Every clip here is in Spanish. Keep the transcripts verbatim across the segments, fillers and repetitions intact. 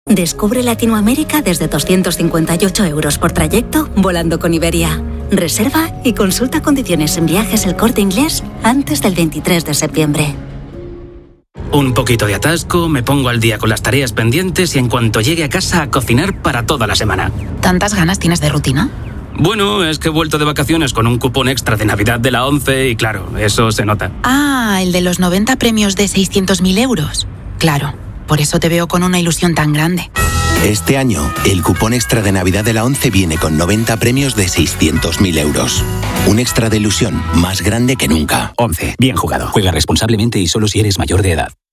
Descubre Latinoamérica desde doscientos cincuenta y ocho euros por trayecto volando con Iberia. Reserva y consulta condiciones en Viajes El Corte Inglés antes del veintitrés de septiembre. Un poquito de atasco, me pongo al día con las tareas pendientes y en cuanto llegue a casa a cocinar para toda la semana. ¿Tantas ganas tienes de rutina? Bueno, es que he vuelto de vacaciones con un cupón extra de Navidad de la ONCE y claro, eso se nota. Ah, el de los noventa premios de seiscientos mil euros. Claro, por eso te veo con una ilusión tan grande. Este año, el cupón extra de Navidad de la ONCE viene con noventa premios de seiscientos mil euros. Un extra de ilusión más grande que nunca. ONCE, bien jugado. Juega responsablemente y solo si eres mayor de edad.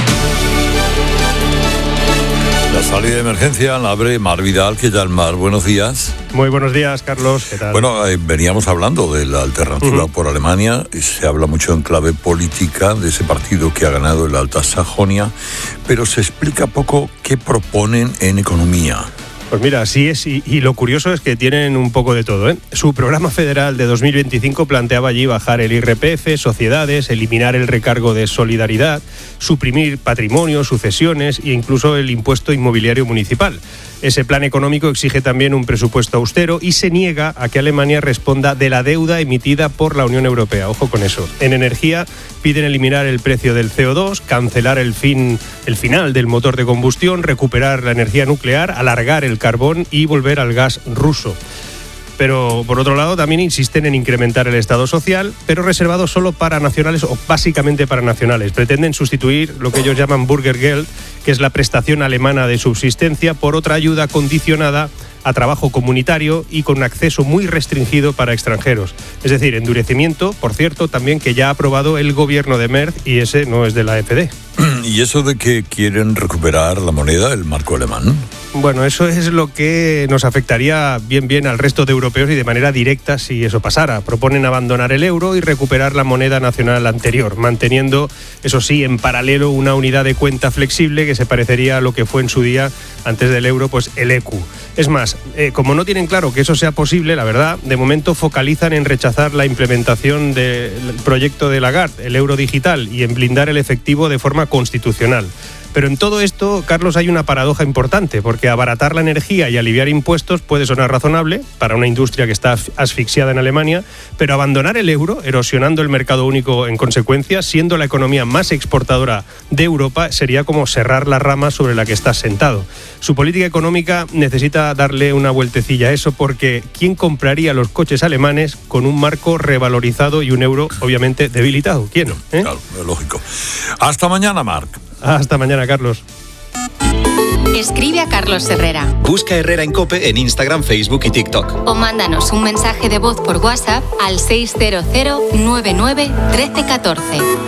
La salida de emergencia la abre Mar Vidal. ¿Qué tal, Mar? Buenos días. Muy buenos días, Carlos. ¿Qué tal? Bueno, eh, veníamos hablando de la alternativa uh-huh. por Alemania. Se habla mucho en clave política de ese partido que ha ganado el Alta Sajonia, pero se explica poco qué proponen en economía. Pues mira, así es, y, y lo curioso es que tienen un poco de todo, ¿eh? Su programa federal de dos mil veinticinco planteaba allí bajar el I R P F, sociedades, eliminar el recargo de solidaridad, suprimir patrimonio, sucesiones e incluso el impuesto inmobiliario municipal. Ese plan económico exige también un presupuesto austero y se niega a que Alemania responda de la deuda emitida por la Unión Europea. Ojo con eso. En energía piden eliminar el precio del C O dos, cancelar el fin, el final del motor de combustión, recuperar la energía nuclear, alargar el carbón y volver al gas ruso. Pero, por otro lado, también insisten en incrementar el Estado social, pero reservado solo para nacionales o básicamente para nacionales. Pretenden sustituir lo que ellos llaman Bürgergeld, que es la prestación alemana de subsistencia, por otra ayuda condicionada a trabajo comunitario y con acceso muy restringido para extranjeros. Es decir, endurecimiento, por cierto, también que ya ha aprobado el gobierno de Merz y ese no es de la A F D. ¿Y eso de que quieren recuperar la moneda, el marco alemán? Bueno, eso es lo que nos afectaría bien bien al resto de europeos y de manera directa si eso pasara. Proponen abandonar el euro y recuperar la moneda nacional anterior, manteniendo, eso sí, en paralelo una unidad de cuenta flexible que se parecería a lo que fue en su día, antes del euro, pues el E Q. Es más, eh, como no tienen claro que eso sea posible, la verdad, de momento focalizan en rechazar la implementación del proyecto de Lagarde, el euro digital, y en blindar el efectivo de forma constitucional. Pero en todo esto, Carlos, hay una paradoja importante, porque abaratar la energía y aliviar impuestos puede sonar razonable para una industria que está asfixiada en Alemania, pero abandonar el euro, erosionando el mercado único en consecuencia, siendo la economía más exportadora de Europa, sería como cerrar la rama sobre la que estás sentado. Su política económica necesita darle una vueltecilla a eso, porque ¿quién compraría los coches alemanes con un marco revalorizado y un euro, obviamente, debilitado? ¿Quién? ¿Eh? Claro, es lógico. Hasta mañana, Marc. Hasta mañana, Carlos. Escribe a Carlos Herrera. Busca Herrera en COPE en Instagram, Facebook y TikTok. O mándanos un mensaje de voz por WhatsApp al seis cero cero nueve nueve uno tres uno cuatro.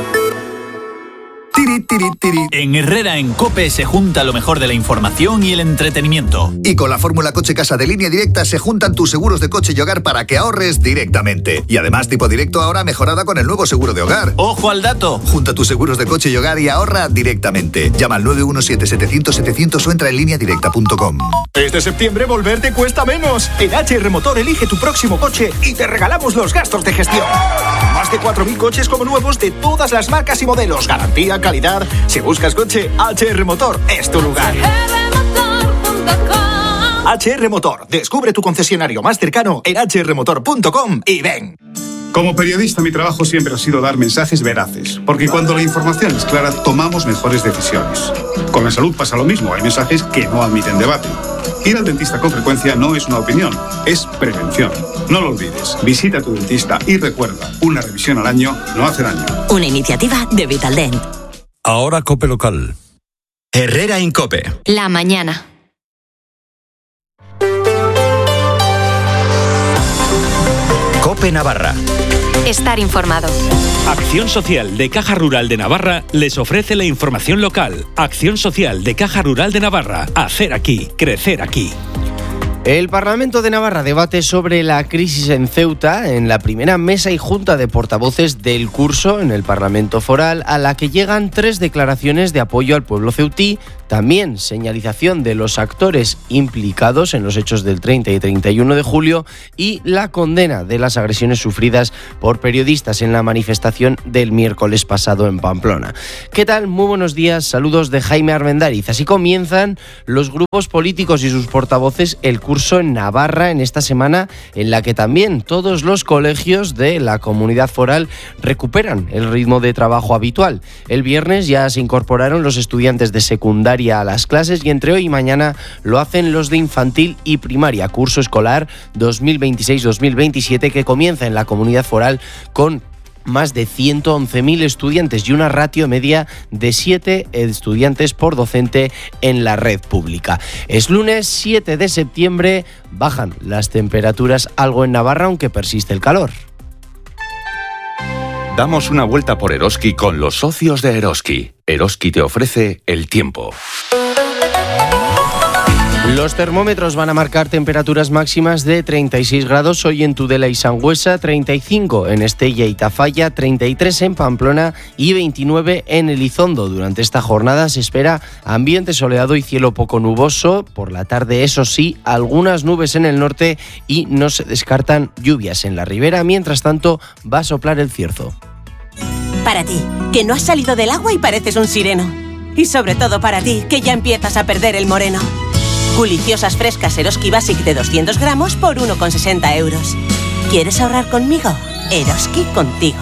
En Herrera en COPE se junta lo mejor de la información y el entretenimiento. Y con la fórmula Coche Casa de Línea Directa se juntan tus seguros de coche y hogar para que ahorres directamente. Y además tipo directo ahora mejorada con el nuevo seguro de hogar. ¡Ojo al dato! Junta tus seguros de coche y hogar y ahorra directamente. Llama al nueve uno siete setecientos setecientos o entra en línea directa punto com. Este septiembre volver te cuesta menos. En H R Motor elige tu próximo coche y te regalamos los gastos de gestión. Más de cuatro mil coches como nuevos de todas las marcas y modelos. Garantía, calidad. Si buscas coche, H R Motor es tu lugar. H R Motor. Descubre tu concesionario más cercano en h r motor punto com y ven. Como periodista, mi trabajo siempre ha sido dar mensajes veraces, porque cuando la información es clara, tomamos mejores decisiones. Con la salud pasa lo mismo, hay mensajes que no admiten debate. Ir al dentista con frecuencia no es una opinión, es prevención. No lo olvides, visita a tu dentista y recuerda, una revisión al año no hace daño. Una iniciativa de Vitaldent. Ahora COPE local. Herrera en COPE. La mañana. COPE Navarra. Estar informado. Acción Social de Caja Rural de Navarra les ofrece la información local. Acción Social de Caja Rural de Navarra. Hacer aquí, crecer aquí. El Parlamento de Navarra debate sobre la crisis en Ceuta en la primera mesa y junta de portavoces del curso en el Parlamento Foral, a la que llegan tres declaraciones de apoyo al pueblo ceutí También señalización de los actores implicados en los hechos del treinta y treinta y uno de julio y la condena de las agresiones sufridas por periodistas en la manifestación del miércoles pasado en Pamplona. ¿Qué tal? Muy buenos días, saludos de Jaime Armendáriz. Así comienzan los grupos políticos y sus portavoces el curso en Navarra en esta semana, en la que también todos los colegios de la comunidad foral recuperan el ritmo de trabajo habitual. El viernes ya se incorporaron los estudiantes de secundaria a las clases y entre hoy y mañana lo hacen los de infantil y primaria, curso escolar dos mil veintiséis dos mil veintisiete que comienza en la comunidad foral con más de ciento once mil estudiantes y una ratio media de siete estudiantes por docente en la red pública. Es lunes siete de septiembre, bajan las temperaturas algo en Navarra, aunque persiste el calor. Damos una vuelta por Eroski con los socios de Eroski. Eroski te ofrece el tiempo. Los termómetros van a marcar temperaturas máximas de treinta y seis grados hoy en Tudela y Sangüesa, treinta y cinco en Estella y Tafalla, treinta y tres en Pamplona y veintinueve en Elizondo. Durante esta jornada se espera ambiente soleado y cielo poco nuboso. Por la tarde, eso sí, algunas nubes en el norte y no se descartan lluvias en la ribera. Mientras tanto, va a soplar el cierzo. Para ti, que no has salido del agua y pareces un sireno. Y sobre todo para ti, que ya empiezas a perder el moreno. Deliciosas frescas Eroski Basic de doscientos gramos por uno con sesenta euros. ¿Quieres ahorrar conmigo? Eroski contigo.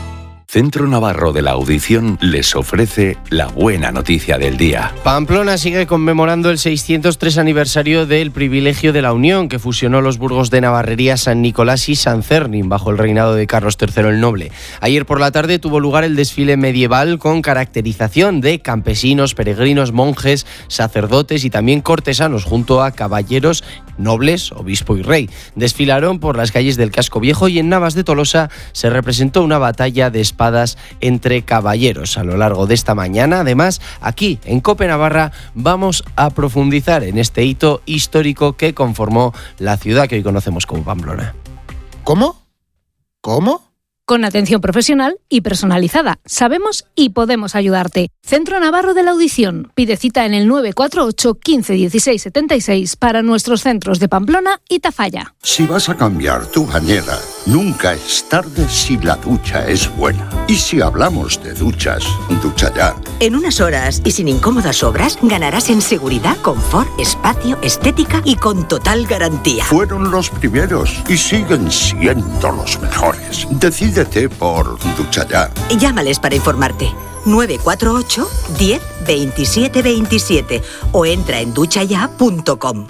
Centro Navarro de la Audición les ofrece la buena noticia del día. Pamplona sigue conmemorando el seiscientos tres aniversario del privilegio de la Unión, que fusionó los burgos de Navarrería, San Nicolás y San Cernin bajo el reinado de Carlos tercero el Noble. Ayer por la tarde tuvo lugar el desfile medieval con caracterización de campesinos, peregrinos, monjes, sacerdotes y también cortesanos, junto a caballeros, nobles, obispo y rey. Desfilaron por las calles del Casco Viejo y en Navas de Tolosa se representó una batalla de espadas entre caballeros. A lo largo de esta mañana, además, aquí en COPE Navarra vamos a profundizar en este hito histórico que conformó la ciudad que hoy conocemos como Pamplona. ¿Cómo? ¿Cómo? Con atención profesional y personalizada. Sabemos y podemos ayudarte. Centro Navarro de la Audición. Pide cita en el nueve cuatro ocho, quince, dieciséis, setenta y seis para nuestros centros de Pamplona y Tafalla. Si vas a cambiar tu bañera, nunca es tarde si la ducha es buena. Y si hablamos de duchas, ducha ya. En unas horas y sin incómodas obras, ganarás en seguridad, confort, espacio, estética y con total garantía. Fueron los primeros y siguen siendo los mejores. Decide por Ducha Ya. Llámales para informarte. nueve cuatro ocho, diez, veintisiete, veintisiete o entra en ducha ya punto com.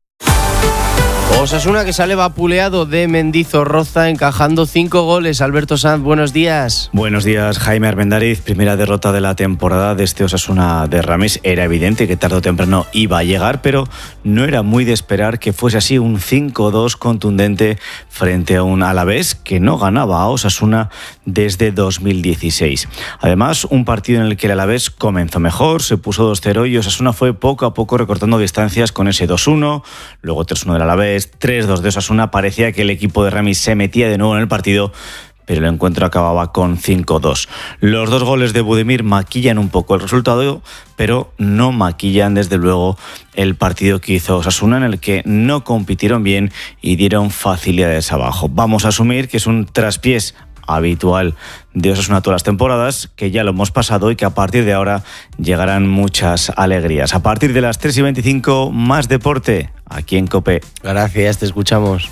Osasuna que sale vapuleado de Mendizorroza encajando cinco goles. Alberto Sanz, buenos días. Buenos días, Jaime Armendáriz. Primera derrota de la temporada de este Osasuna de Ramis. Era evidente que tarde o temprano iba a llegar, pero no era muy de esperar que fuese así un cinco dos contundente frente a un Alavés que no ganaba a Osasuna desde dos mil dieciséis. Además, un partido en el que el Alavés comenzó mejor, se puso dos cero y Osasuna fue poco a poco recortando distancias con ese dos uno, luego tres uno del Alavés, tres dos de Osasuna. Parecía que el equipo de Ramis se metía de nuevo en el partido, pero el encuentro acababa con cinco dos. Los dos goles de Budimir maquillan un poco el resultado, pero no maquillan desde luego el partido que hizo Osasuna, en el que no compitieron bien y dieron facilidades abajo. Vamos a asumir que es un traspiés habitual de Osasuna todas las temporadas, que ya lo hemos pasado y que a partir de ahora llegarán muchas alegrías. A partir de las tres y veinticinco, más deporte aquí en COPE. Gracias, te escuchamos.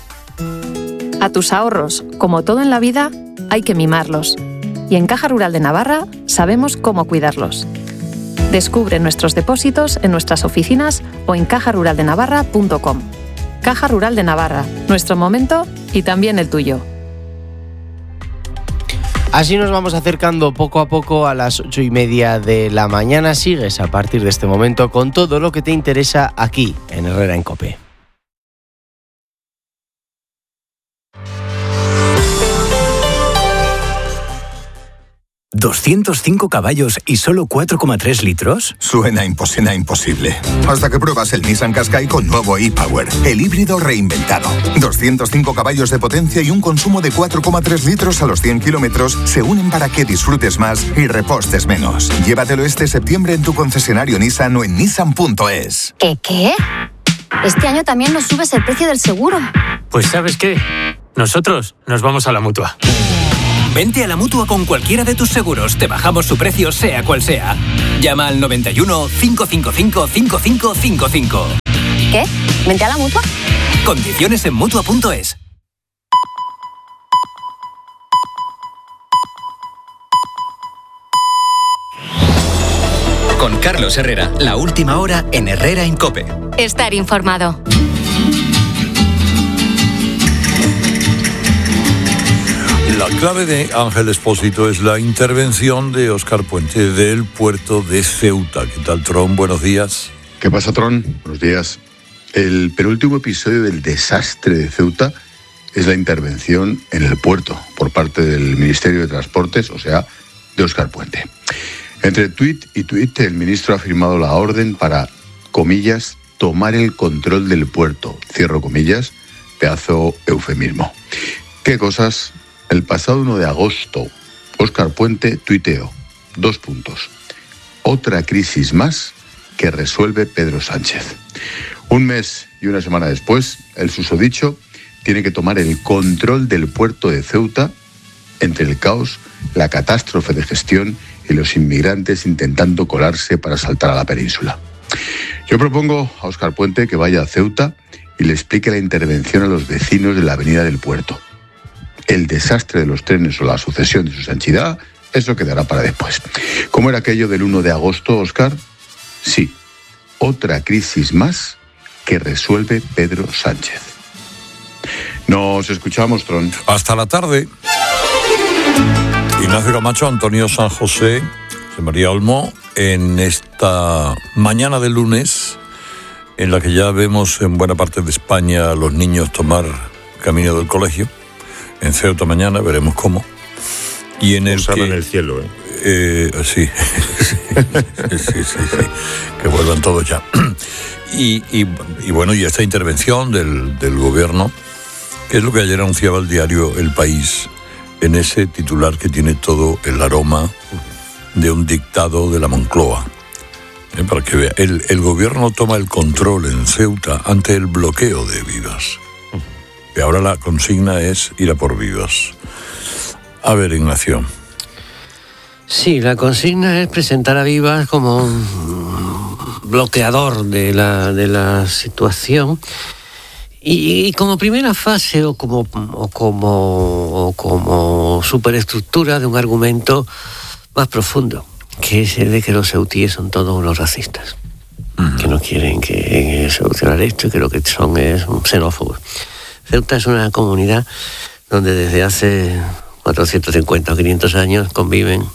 A tus ahorros, como todo en la vida, hay que mimarlos. Y en Caja Rural de Navarra sabemos cómo cuidarlos. Descubre nuestros depósitos en nuestras oficinas o en caja rural de navarra punto com. Caja Rural de Navarra, nuestro momento y también el tuyo. Así nos vamos acercando poco a poco a las ocho y media de la mañana. Sigues a partir de este momento con todo lo que te interesa aquí en Herrera en COPE. ¿doscientos cinco caballos y solo cuatro coma tres litros? Suena imposible, imposible. Hasta que pruebas el Nissan Qashqai con nuevo e-Power, el híbrido reinventado. doscientos cinco caballos de potencia y un consumo de cuatro coma tres litros a los cien kilómetros se unen para que disfrutes más y repostes menos. Llévatelo este septiembre en tu concesionario Nissan o en nissan punto es. ¿Qué qué? Este año también nos subes el precio del seguro. Pues ¿sabes qué? Nosotros nos vamos a la Mutua. Vente a la Mutua con cualquiera de tus seguros. Te bajamos su precio, sea cual sea. Llama al noventa y uno, cinco cinco cinco, cinco cinco cinco cinco. ¿Qué? ¿Vente a la Mutua? Condiciones en Mutua punto es. Con Carlos Herrera, la última hora en Herrera en COPE. Estar informado. La clave de Ángel Expósito es la intervención de Óscar Puente del puerto de Ceuta. ¿Qué tal, Tron? Buenos días. ¿Qué pasa, Tron? Buenos días. El penúltimo episodio del desastre de Ceuta es la intervención en el puerto por parte del Ministerio de Transportes, o sea, de Óscar Puente. Entre tuit y tuit, el ministro ha firmado la orden para, comillas, tomar el control del puerto. Cierro comillas, pedazo eufemismo. ¿Qué cosas? El pasado uno de agosto, Óscar Puente tuiteó, dos puntos, otra crisis más que resuelve Pedro Sánchez. Un mes y una semana después, el susodicho tiene que tomar el control del puerto de Ceuta entre el caos, la catástrofe de gestión y los inmigrantes intentando colarse para saltar a la península. Yo propongo a Óscar Puente que vaya a Ceuta y le explique la intervención a los vecinos de la avenida del puerto. El desastre de los trenes o la sucesión de su sanchidad, eso quedará para después. ¿Cómo era aquello del uno de agosto, Óscar? Sí, otra crisis más que resuelve Pedro Sánchez. Nos escuchamos, Tron. Hasta la tarde. Ignacio Camacho, Antonio San José, José María Olmo, en esta mañana de lunes, en la que ya vemos en buena parte de España a los niños tomar camino del colegio. En Ceuta mañana veremos cómo. Y en el que, en el cielo, ¿eh? eh sí. sí, sí, sí, sí. Que vuelvan todos ya. Y, y, y bueno, y esta intervención del, del gobierno, que es lo que ayer anunciaba el diario El País, en ese titular que tiene todo el aroma de un dictado de la Moncloa. Eh, para que vea, el, el gobierno toma el control en Ceuta ante el bloqueo de Vivas. Y ahora la consigna es ir a por Vivas. A ver, Ignacio. Sí, la consigna es presentar a Vivas como un bloqueador de la, de la situación y, y como primera fase o como, o como, o como superestructura de un argumento más profundo, que es el de que los ceutíes son todos unos racistas, uh-huh. que no quieren que, que solucionar esto y que lo que son es xenófobos. Ceuta es una comunidad donde desde hace cuatrocientos cincuenta o quinientos años conviven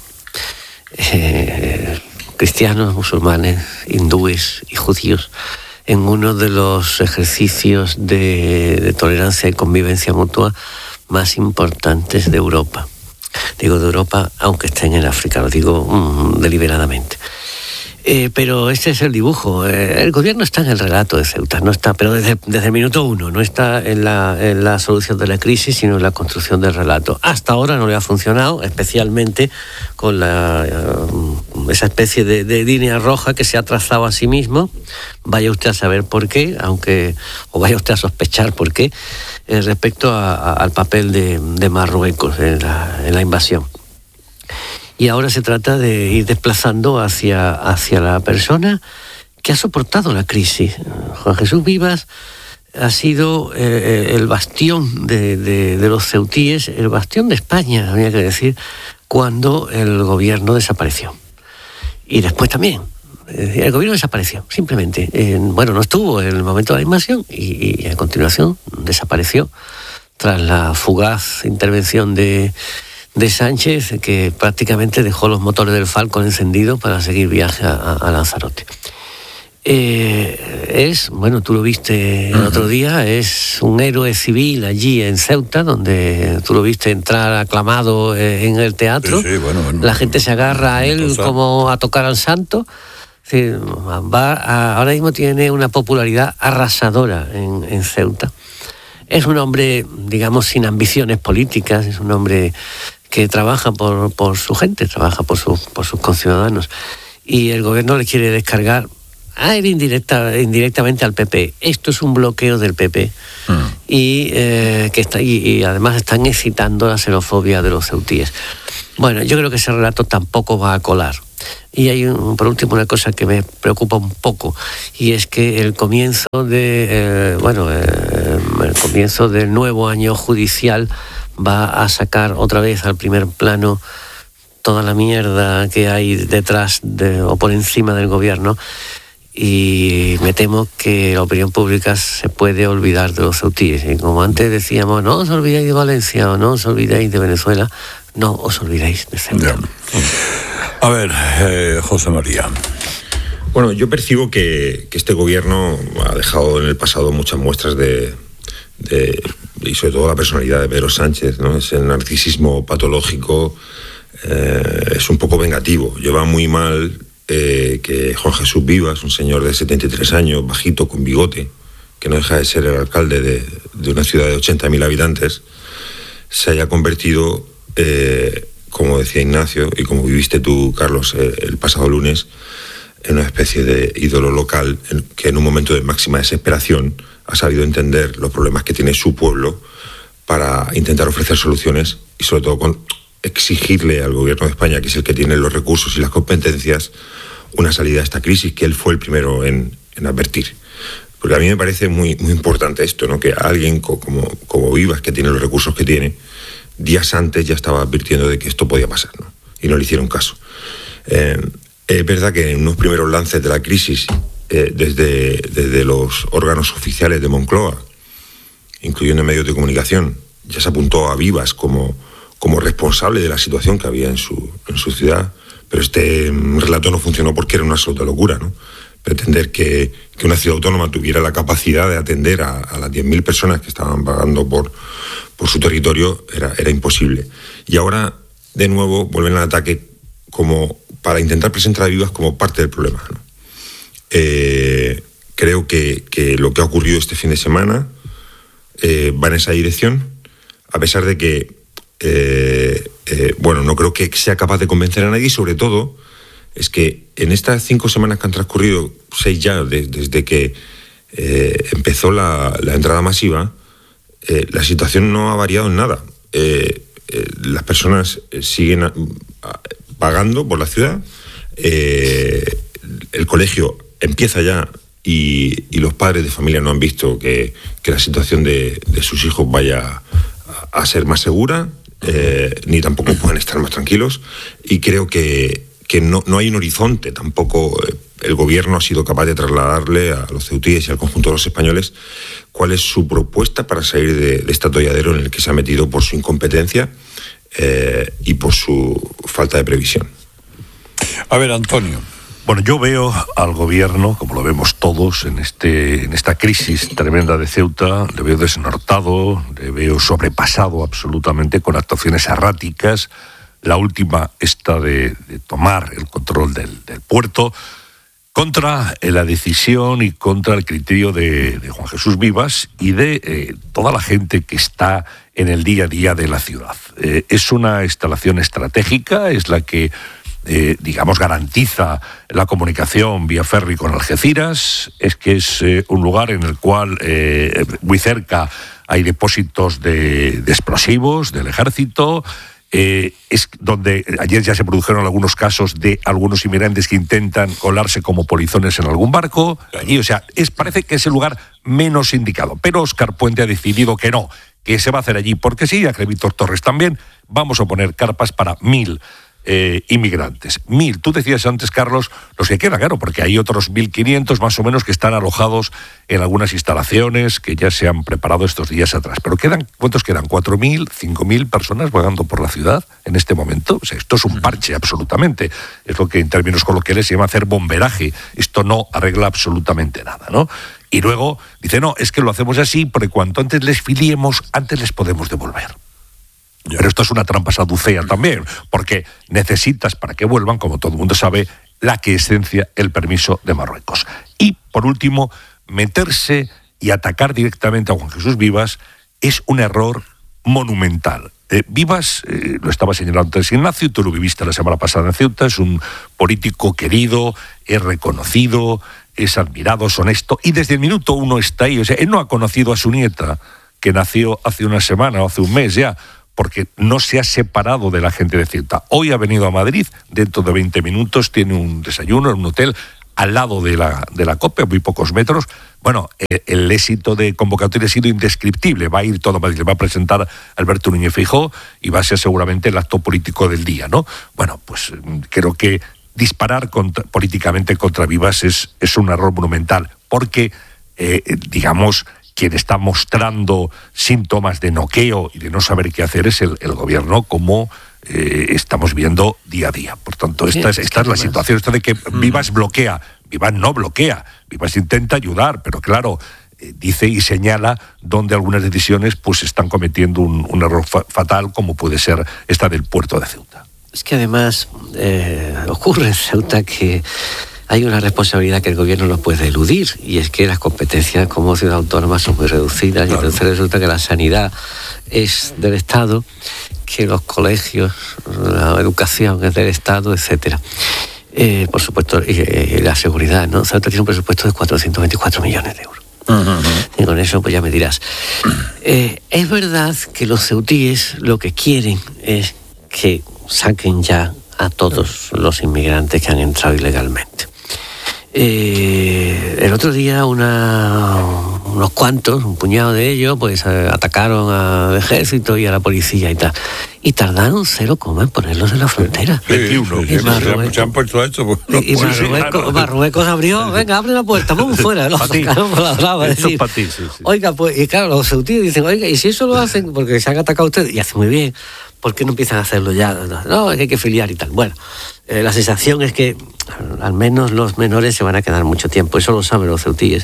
eh, cristianos, musulmanes, hindúes y judíos en uno de los ejercicios de, de tolerancia y convivencia mutua más importantes de Europa. Digo de Europa, aunque estén en África, lo digo mm, deliberadamente. Eh, pero este es el dibujo. Eh, el gobierno está en el relato de Ceuta, no está, pero desde, desde el minuto uno, no está en la, en la solución de la crisis, sino en la construcción del relato. Hasta ahora no le ha funcionado, especialmente con la, uh, esa especie de, de línea roja que se ha trazado a sí mismo. Vaya usted a saber por qué, aunque, o vaya usted a sospechar por qué, eh, respecto a, a, al papel de, de Marruecos en la, en la invasión. Y ahora se trata de ir desplazando hacia, hacia la persona que ha soportado la crisis. Juan Jesús Vivas ha sido eh, el bastión de, de, de los ceutíes, el bastión de España, habría que decir, cuando el gobierno desapareció. Y después también. El gobierno desapareció, simplemente. Eh, bueno, no estuvo en el momento de la invasión y, y a continuación desapareció tras la fugaz intervención de... de Sánchez, que prácticamente dejó los motores del Falcon encendidos para seguir viaje a, a Lanzarote. Eh, es, bueno, tú lo viste el otro día, es un héroe civil allí en Ceuta, donde tú lo viste entrar aclamado en el teatro. Sí, sí, bueno, bueno, la gente se agarra a él cosa. como a tocar al santo. Es decir, va a, ahora mismo tiene una popularidad arrasadora en, en Ceuta. Es un hombre, digamos, sin ambiciones políticas, es un hombre que trabaja por, por su gente, trabaja por, su, por sus conciudadanos. Y el gobierno le quiere descargar a él indirecta, indirectamente al P P. Esto es un bloqueo del P P. Mm. Y, eh, que está, y, y además están excitando la xenofobia de los ceutíes. Bueno, yo creo que ese relato tampoco va a colar. Y hay, un, por último, una cosa que me preocupa un poco, y es que el comienzo de, eh, bueno, eh, el comienzo del nuevo año judicial va a sacar otra vez al primer plano toda la mierda que hay detrás de, o por encima del gobierno, y me temo que la opinión pública se puede olvidar de los ceutíes. Y como antes decíamos, no os olvidéis de Valencia o no os olvidéis de Venezuela, no os olvidéis de Ceuta. A ver, eh, José María. Bueno, yo percibo que, que este gobierno ha dejado en el pasado muchas muestras de, de y sobre todo la personalidad de Pedro Sánchez, ¿no? Ese narcisismo patológico, eh, es un poco vengativo. Lleva muy mal eh, que Juan Jesús Vivas, un señor de setenta y tres años, bajito, con bigote, que no deja de ser el alcalde de, de una ciudad de ochenta mil habitantes, se haya convertido, eh, como decía Ignacio, y como viviste tú, Carlos, eh, el pasado lunes, en una especie de ídolo local en, que en un momento de máxima desesperación ha sabido entender los problemas que tiene su pueblo para intentar ofrecer soluciones y sobre todo con exigirle al gobierno de España, que es el que tiene los recursos y las competencias, una salida a esta crisis que él fue el primero en, en advertir. Porque a mí me parece muy, muy importante esto, ¿no? Que alguien como, como Vivas, que tiene los recursos que tiene, días antes ya estaba advirtiendo de que esto podía pasar, ¿no? Y no le hicieron caso. Eh, es verdad que en unos primeros lances de la crisis, eh, desde, desde los órganos oficiales de Moncloa, incluyendo medios de comunicación, ya se apuntó a Vivas como, como responsable de la situación que había en su, en su ciudad, pero este relato no funcionó porque era una absoluta locura, ¿no? Pretender que, que una ciudad autónoma tuviera la capacidad de atender a, a las diez mil personas que estaban vagando por, por su territorio era, era imposible. Y ahora, de nuevo, vuelven al ataque como para intentar presentar a Vivas como parte del problema, ¿no? Eh, creo que, que lo que ha ocurrido este fin de semana eh, va en esa dirección, a pesar de que, eh, eh, bueno, no creo que sea capaz de convencer a nadie, y sobre todo es que en estas cinco semanas que han transcurrido, seis ya, de, desde que eh, empezó la, la entrada masiva, eh, la situación no ha variado en nada. Eh, eh, las personas siguen a, a, pagando por la ciudad, eh, el colegio empieza ya y, y los padres de familia no han visto que, que la situación de, de sus hijos vaya a, a ser más segura, eh, ni tampoco pueden estar más tranquilos, y creo que que no, no hay un horizonte, tampoco el gobierno ha sido capaz de trasladarle a los ceutíes y al conjunto de los españoles cuál es su propuesta para salir de, de este atolladero en el que se ha metido por su incompetencia eh, y por su falta de previsión. A ver, Antonio. Bueno, yo veo al gobierno, como lo vemos todos, en este en esta crisis tremenda de Ceuta, le veo desnortado, le veo sobrepasado absolutamente con actuaciones erráticas. La última, esta de, de tomar el control del, del puerto, contra la decisión y contra el criterio de, de Juan Jesús Vivas y de eh, toda la gente que está en el día a día de la ciudad. Eh, es una instalación estratégica, es la que, eh, digamos, garantiza la comunicación vía ferry con Algeciras, es que es eh, un lugar en el cual eh, muy cerca hay depósitos de, de explosivos del ejército. Eh, es donde ayer ya se produjeron algunos casos de algunos inmigrantes que intentan colarse como polizones en algún barco. Allí, o sea, es, parece que es el lugar menos indicado. Pero Óscar Puente ha decidido que no, que se va a hacer allí porque sí, a Víctor Torres también. Vamos a poner carpas para mil eh, inmigrantes. Mil. Tú decías antes, Carlos, los que quedan, claro, porque hay otros mil quinientos más o menos que están alojados en algunas instalaciones que ya se han preparado estos días atrás. Pero quedan, ¿cuántos quedan? ¿Cuatro mil, cinco mil personas vagando por la ciudad en este momento? O sea, esto es un parche, absolutamente. Es lo que en términos coloquiales se llama hacer bomberaje. Esto no arregla absolutamente nada, ¿no? Y luego dice, no, es que lo hacemos así porque cuanto antes les filiemos, antes les podemos devolver. Pero esto es una trampa saducea también, porque necesitas, para que vuelvan, como todo el mundo sabe, la quiescencia, el permiso de Marruecos. Y, por último, meterse y atacar directamente a Juan Jesús Vivas es un error monumental. Eh, Vivas, eh, lo estaba señalando antes Ignacio, tú lo viviste la semana pasada en Ceuta, es un político querido, es reconocido, es admirado, es honesto, y desde el minuto uno está ahí. O sea, él no ha conocido a su nieta, que nació hace una semana o hace un mes ya, porque no se ha separado de la gente de Ceuta. Hoy ha venido a Madrid, dentro de veinte minutos tiene un desayuno en un hotel al lado de la, de la COPE, a muy pocos metros. Bueno, el, el éxito de convocatoria ha sido indescriptible. Va a ir todo a Madrid, le va a presentar Alberto Núñez Feijóo y va a ser seguramente el acto político del día, ¿no? Bueno, pues creo que disparar contra, políticamente contra Vivas es, es un error monumental, porque, eh, digamos, quien está mostrando síntomas de noqueo y de no saber qué hacer es el, el gobierno, como eh, estamos viendo día a día. Por tanto, esta, sí, es, esta es la situación, esta de que Vivas bloquea. Vivas no bloquea, Vivas intenta ayudar, pero claro, eh, dice y señala donde algunas decisiones pues están cometiendo un, un error fa- fatal, como puede ser esta del puerto de Ceuta. Es que además eh, ocurre en Ceuta que hay una responsabilidad que el gobierno no puede eludir, y es que las competencias como ciudad autónoma son muy reducidas, claro. Y entonces resulta que la sanidad es del Estado, que los colegios, la educación es del Estado, etcétera. Eh, por supuesto, eh, la seguridad, ¿no? Ceuta tiene un presupuesto de cuatrocientos veinticuatro millones de euros. Uh-huh. Y con eso pues ya me dirás. Eh, es verdad que los ceutíes lo que quieren es que saquen ya a todos los inmigrantes que han entrado ilegalmente. Eh, el otro día una, unos cuantos, un puñado de ellos, pues eh, atacaron al ejército y a la policía y tal. Y tardaron cero coma en ponerlos en la frontera. veintiuno. Y Marruecos, se han puesto esto. Pues, no, y Marruecos, sí, Marruecos abrió, venga, abre la puerta, vamos fuera. Los sacaron por la brava. Decir, ti, sí, sí. Oiga, pues, y claro, los ceutíes dicen, oiga, y si eso lo hacen porque se han atacado ustedes, y hace muy bien, ¿por qué no empiezan a hacerlo ya? No, es que hay que filiar y tal. Bueno, eh, la sensación es que al menos los menores se van a quedar mucho tiempo, eso lo saben los ceutíes.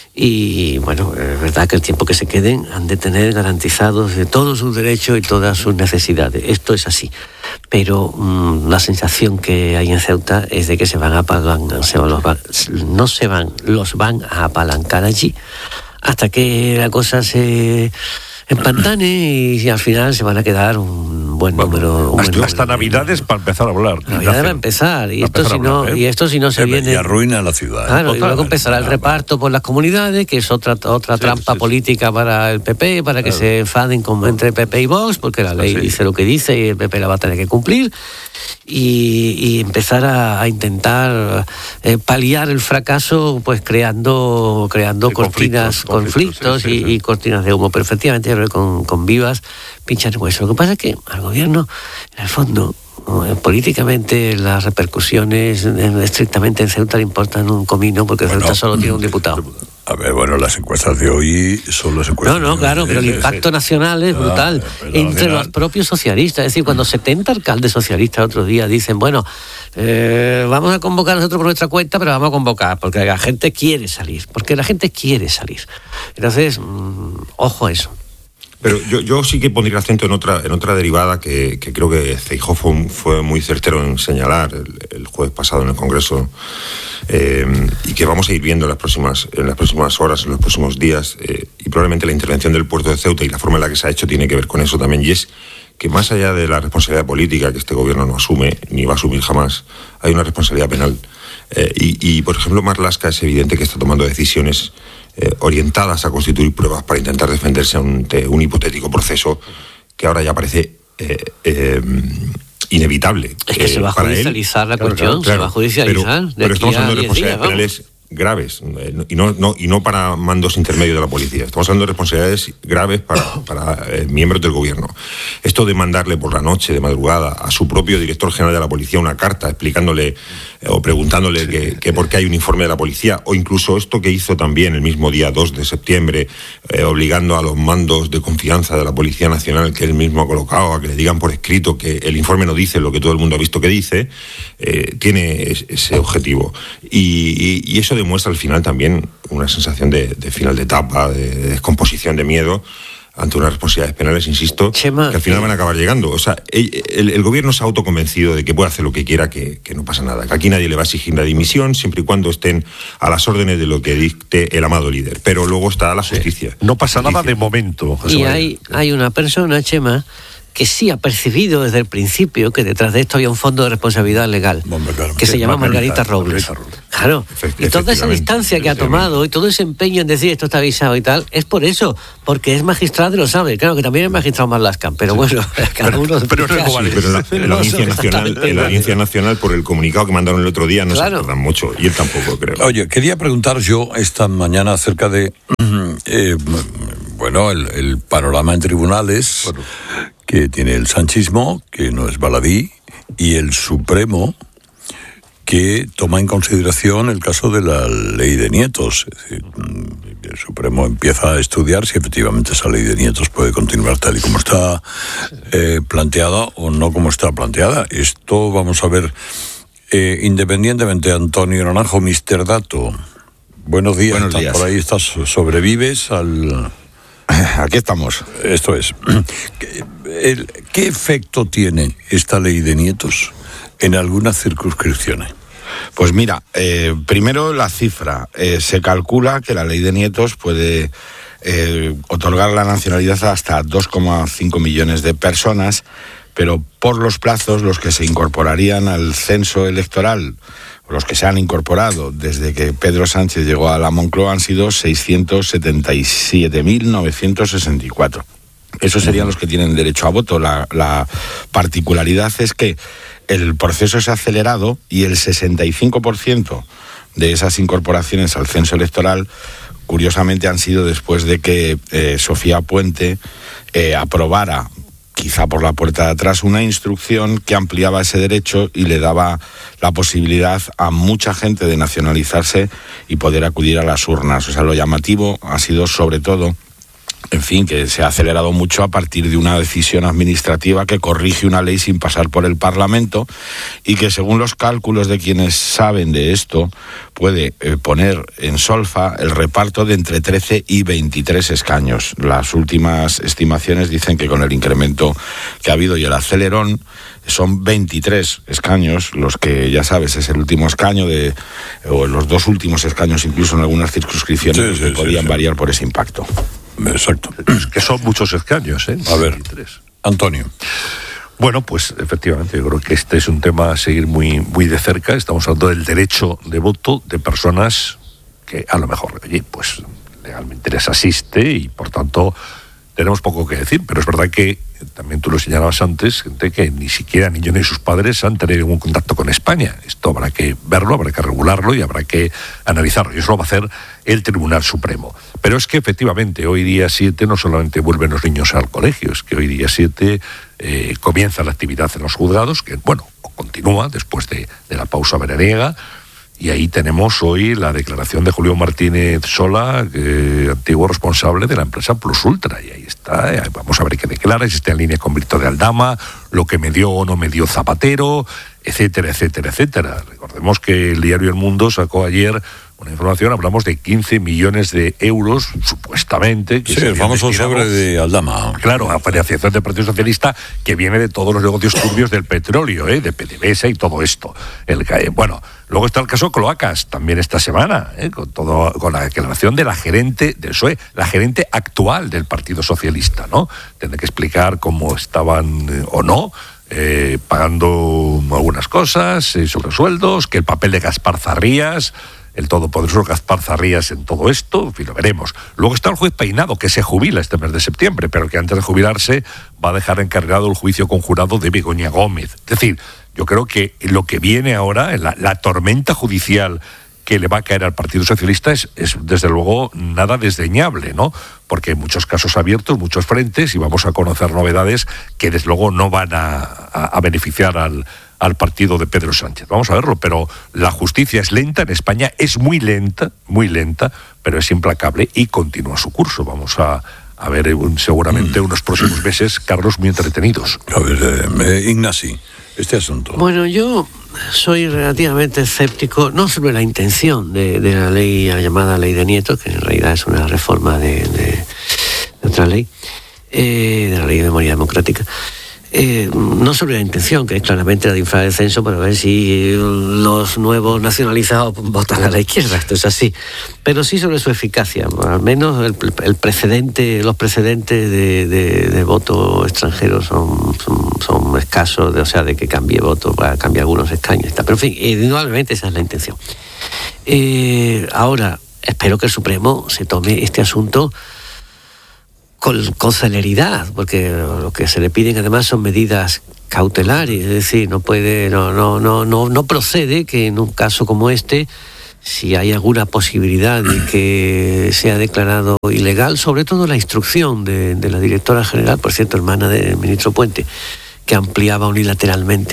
Y bueno, es verdad que el tiempo que se queden han de tener garantizados de todos sus derechos y todas sus necesidades. Esto es así. Pero mmm, la sensación que hay en Ceuta es de que se van a apalancar, se van, los van, no se van, los van a apalancar allí hasta que la cosa se empantane y al final se van a quedar un buen bueno, número. Un hasta buen hasta número Navidades para empezar a hablar. Navidades va a empezar. Y, esto, si no, ¿eh? y esto si no se y viene... Y arruina la ciudad. Claro, Total, y luego empezará el reparto por las comunidades, que es otra otra sí, trampa sí, política sí. para el P P, para que claro. se enfaden con, entre P P y Vox, porque la ley sí. dice lo que dice y el P P la va a tener que cumplir. Y, y empezar a, a intentar eh, paliar el fracaso, pues creando creando cortinas, conflictos, conflictos, conflictos sí, y, sí. y cortinas de humo. Pero efectivamente, con, con Vivas pinchan el hueso. Lo que pasa es que al gobierno, en el fondo, políticamente las repercusiones estrictamente en Ceuta le importan un comino, porque bueno, Ceuta solo tiene un diputado. A ver, bueno, las encuestas de hoy son las encuestas. No, no, claro, pero el impacto nacional es brutal ah, entre final... los propios socialistas. Es decir, cuando setenta alcaldes socialistas otros días dicen, bueno, eh, vamos a convocar nosotros por nuestra cuenta, pero vamos a convocar porque la gente quiere salir, porque la gente quiere salir. Entonces, mmm, ojo a eso. Pero yo, yo sí que pondría acento en otra en otra derivada que, que creo que Feijóo fue, fue muy certero en señalar el, el jueves pasado en el Congreso, eh, y que vamos a ir viendo en las próximas en las próximas horas, en los próximos días, eh, y probablemente la intervención del puerto de Ceuta y la forma en la que se ha hecho tiene que ver con eso también, y es que más allá de la responsabilidad política que este gobierno no asume, ni va a asumir jamás, hay una responsabilidad penal. Eh, y, y, por ejemplo, Marlaska es evidente que está tomando decisiones eh, orientadas a constituir pruebas para intentar defenderse ante un hipotético proceso que ahora ya parece eh, eh, inevitable. Es que eh, se va a judicializar él. la cuestión, claro, claro, claro. se va a judicializar. Pero, pero estamos hablando de responsabilidades penales graves, eh, y, no, no, y no para mandos intermedios de la policía. Estamos hablando de responsabilidades graves para, para eh, miembros del gobierno. Esto de mandarle por la noche, de madrugada, a su propio director general de la policía una carta explicándole eh, o preguntándole sí, que, que por qué hay un informe de la policía, o incluso esto que hizo también el mismo día dos de septiembre, eh, obligando a los mandos de confianza de la Policía Nacional que él mismo ha colocado a que le digan por escrito que el informe no dice lo que todo el mundo ha visto que dice, eh, tiene ese objetivo. Y, y, y eso demuestra al final también una sensación de, de final de etapa, de, de descomposición, de miedo ante unas responsabilidades penales, insisto, Chema, que al final van a acabar llegando. O sea, el, el, el gobierno se ha autoconvencido de que puede hacer lo que quiera, que, que no pasa nada, que aquí nadie le va a exigir la dimisión, siempre y cuando estén a las órdenes de lo que dicte el amado líder. Pero luego está la justicia. Sí. No pasa justicia. nada de momento, José Y María. hay, hay una persona, Chema, que sí ha percibido desde el principio que detrás de esto había un fondo de responsabilidad legal, Bomba, claro. que sí, se llama Margarita, Margarita Robles. Margarita Robles. Claro, y toda esa distancia que ha tomado y todo ese empeño en decir esto está avisado y tal, es por eso, porque es magistrado y lo sabe. Claro que también es magistrado Marlascan, pero bueno, cada pero, uno... Pero, pero, no vale. pero la, la, audiencia nacional, la Audiencia Nacional, por el comunicado que mandaron el otro día, no claro. se acuerdan mucho, y él tampoco, creo. Oye, quería preguntar yo esta mañana acerca de, eh, bueno, el, el panorama en tribunales... Bueno. que tiene el sanchismo, que no es baladí, y el Supremo, que toma en consideración el caso de la ley de nietos. Es decir, el Supremo empieza a estudiar si efectivamente esa ley de nietos puede continuar tal y como está eh, planteada o no como está planteada. Esto vamos a ver eh, independientemente. Antonio Naranjo, mister Dato. Buenos días. Buenos días. Por ahí estás, sobrevives al... Aquí estamos. Esto es. ¿Qué, ¿Qué efecto tiene esta ley de nietos en algunas circunscripciones? Pues mira, eh, primero la cifra. Eh, se calcula que la ley de nietos puede eh, otorgar la nacionalidad a hasta dos coma cinco millones de personas, pero por los plazos, los que se incorporarían al censo electoral, los que se han incorporado desde que Pedro Sánchez llegó a la Moncloa, han sido seiscientos setenta y siete mil novecientos sesenta y cuatro. Esos serían los que tienen derecho a voto. La, la particularidad es que el proceso es acelerado y el sesenta y cinco por ciento de esas incorporaciones al censo electoral, curiosamente, han sido después de que eh, Sofía Puente eh, aprobara, quizá por la puerta de atrás, una instrucción que ampliaba ese derecho y le daba la posibilidad a mucha gente de nacionalizarse y poder acudir a las urnas. O sea, lo llamativo ha sido sobre todo, en fin, que se ha acelerado mucho a partir de una decisión administrativa que corrige una ley sin pasar por el Parlamento y que, según los cálculos de quienes saben de esto, puede eh, poner en solfa el reparto de entre trece y veintitrés escaños. Las últimas estimaciones dicen que con el incremento que ha habido y el acelerón son veintitrés escaños, los que, ya sabes, es el último escaño de, o los dos últimos escaños incluso en algunas circunscripciones, sí, sí, que sí, podían sí. variar por ese impacto. Exacto. Que son muchos escaños, ¿eh? A ver, Antonio. Bueno, pues efectivamente, yo creo que este es un tema a seguir muy, muy de cerca. Estamos hablando del derecho de voto de personas que a lo mejor allí, pues, legalmente les asiste y, por tanto, tenemos poco que decir. Pero es verdad que, también tú lo señalabas antes, gente que ni siquiera ni yo ni sus padres han tenido ningún contacto con España. Esto habrá que verlo, habrá que regularlo y habrá que analizarlo. Y eso lo va a hacer el Tribunal Supremo. Pero es que efectivamente hoy día siete no solamente vuelven los niños al colegio, es que hoy día siete eh, comienza la actividad en los juzgados, que bueno, continúa después de, de la pausa veraniega. Y ahí tenemos hoy la declaración de Julio Martínez Sola, eh, antiguo responsable de la empresa Plus Ultra. Y ahí está, eh, vamos a ver qué declara, si está en línea con Víctor de Aldama, lo que me dio o no me dio Zapatero, etcétera, etcétera, etcétera. Recordemos que el diario El Mundo sacó ayer una información, hablamos de quince millones de euros, supuestamente. Que sí, el famoso sobre de Aldama. Claro, a financiación del Partido Socialista, que viene de todos los negocios turbios del petróleo, ¿eh? de PDVSA y todo esto. El, bueno, luego está el caso Cloacas, también esta semana, ¿eh? con todo, con la declaración de la gerente del P S O E, la gerente actual del Partido Socialista, ¿no? Tendré que explicar cómo estaban eh, o no eh, pagando algunas cosas, eh, sobre sueldos, que el papel de Gaspar Zarrías, el todopoderoso Gaspar Zarrías en todo esto, en fin, lo veremos. Luego está el juez Peinado, que se jubila este mes de septiembre, pero que antes de jubilarse va a dejar encargado el juicio conjurado de Begoña Gómez. Es decir, yo creo que lo que viene ahora, la, la tormenta judicial que le va a caer al Partido Socialista es, es desde luego nada desdeñable, ¿no? Porque hay muchos casos abiertos, muchos frentes, y vamos a conocer novedades que desde luego no van a, a, a beneficiar al, al partido de Pedro Sánchez. Vamos a verlo, pero la justicia es lenta en España, es muy lenta, muy lenta, pero es implacable y continúa su curso. Vamos a a ver un, seguramente unos próximos meses, Carlos, muy entretenidos. A ver, eh, Ignasi, este asunto. Bueno, yo soy relativamente escéptico, no sobre la intención de, de la ley llamada Ley de Nietos, que en realidad es una reforma de, de, de otra ley, eh, de la Ley de Memoria Democrática. Eh, no sobre la intención, que es claramente la de inflar el censo para ver si los nuevos nacionalizados votan a la izquierda, esto es así, pero sí sobre su eficacia, al menos el, el precedente, los precedentes de, de, de voto extranjero son, son, son escasos, de, o sea, de que cambie voto para cambiar algunos escaños, pero en fin, indudablemente esa es la intención. Eh, ahora, espero que el Supremo se tome este asunto Con, con celeridad, porque lo que se le piden además son medidas cautelares, es decir, no puede, no, no, no, no, no procede que en un caso como este, si hay alguna posibilidad de que sea declarado ilegal, sobre todo la instrucción de, de la directora general, por cierto, hermana del ministro Puente, que ampliaba unilateralmente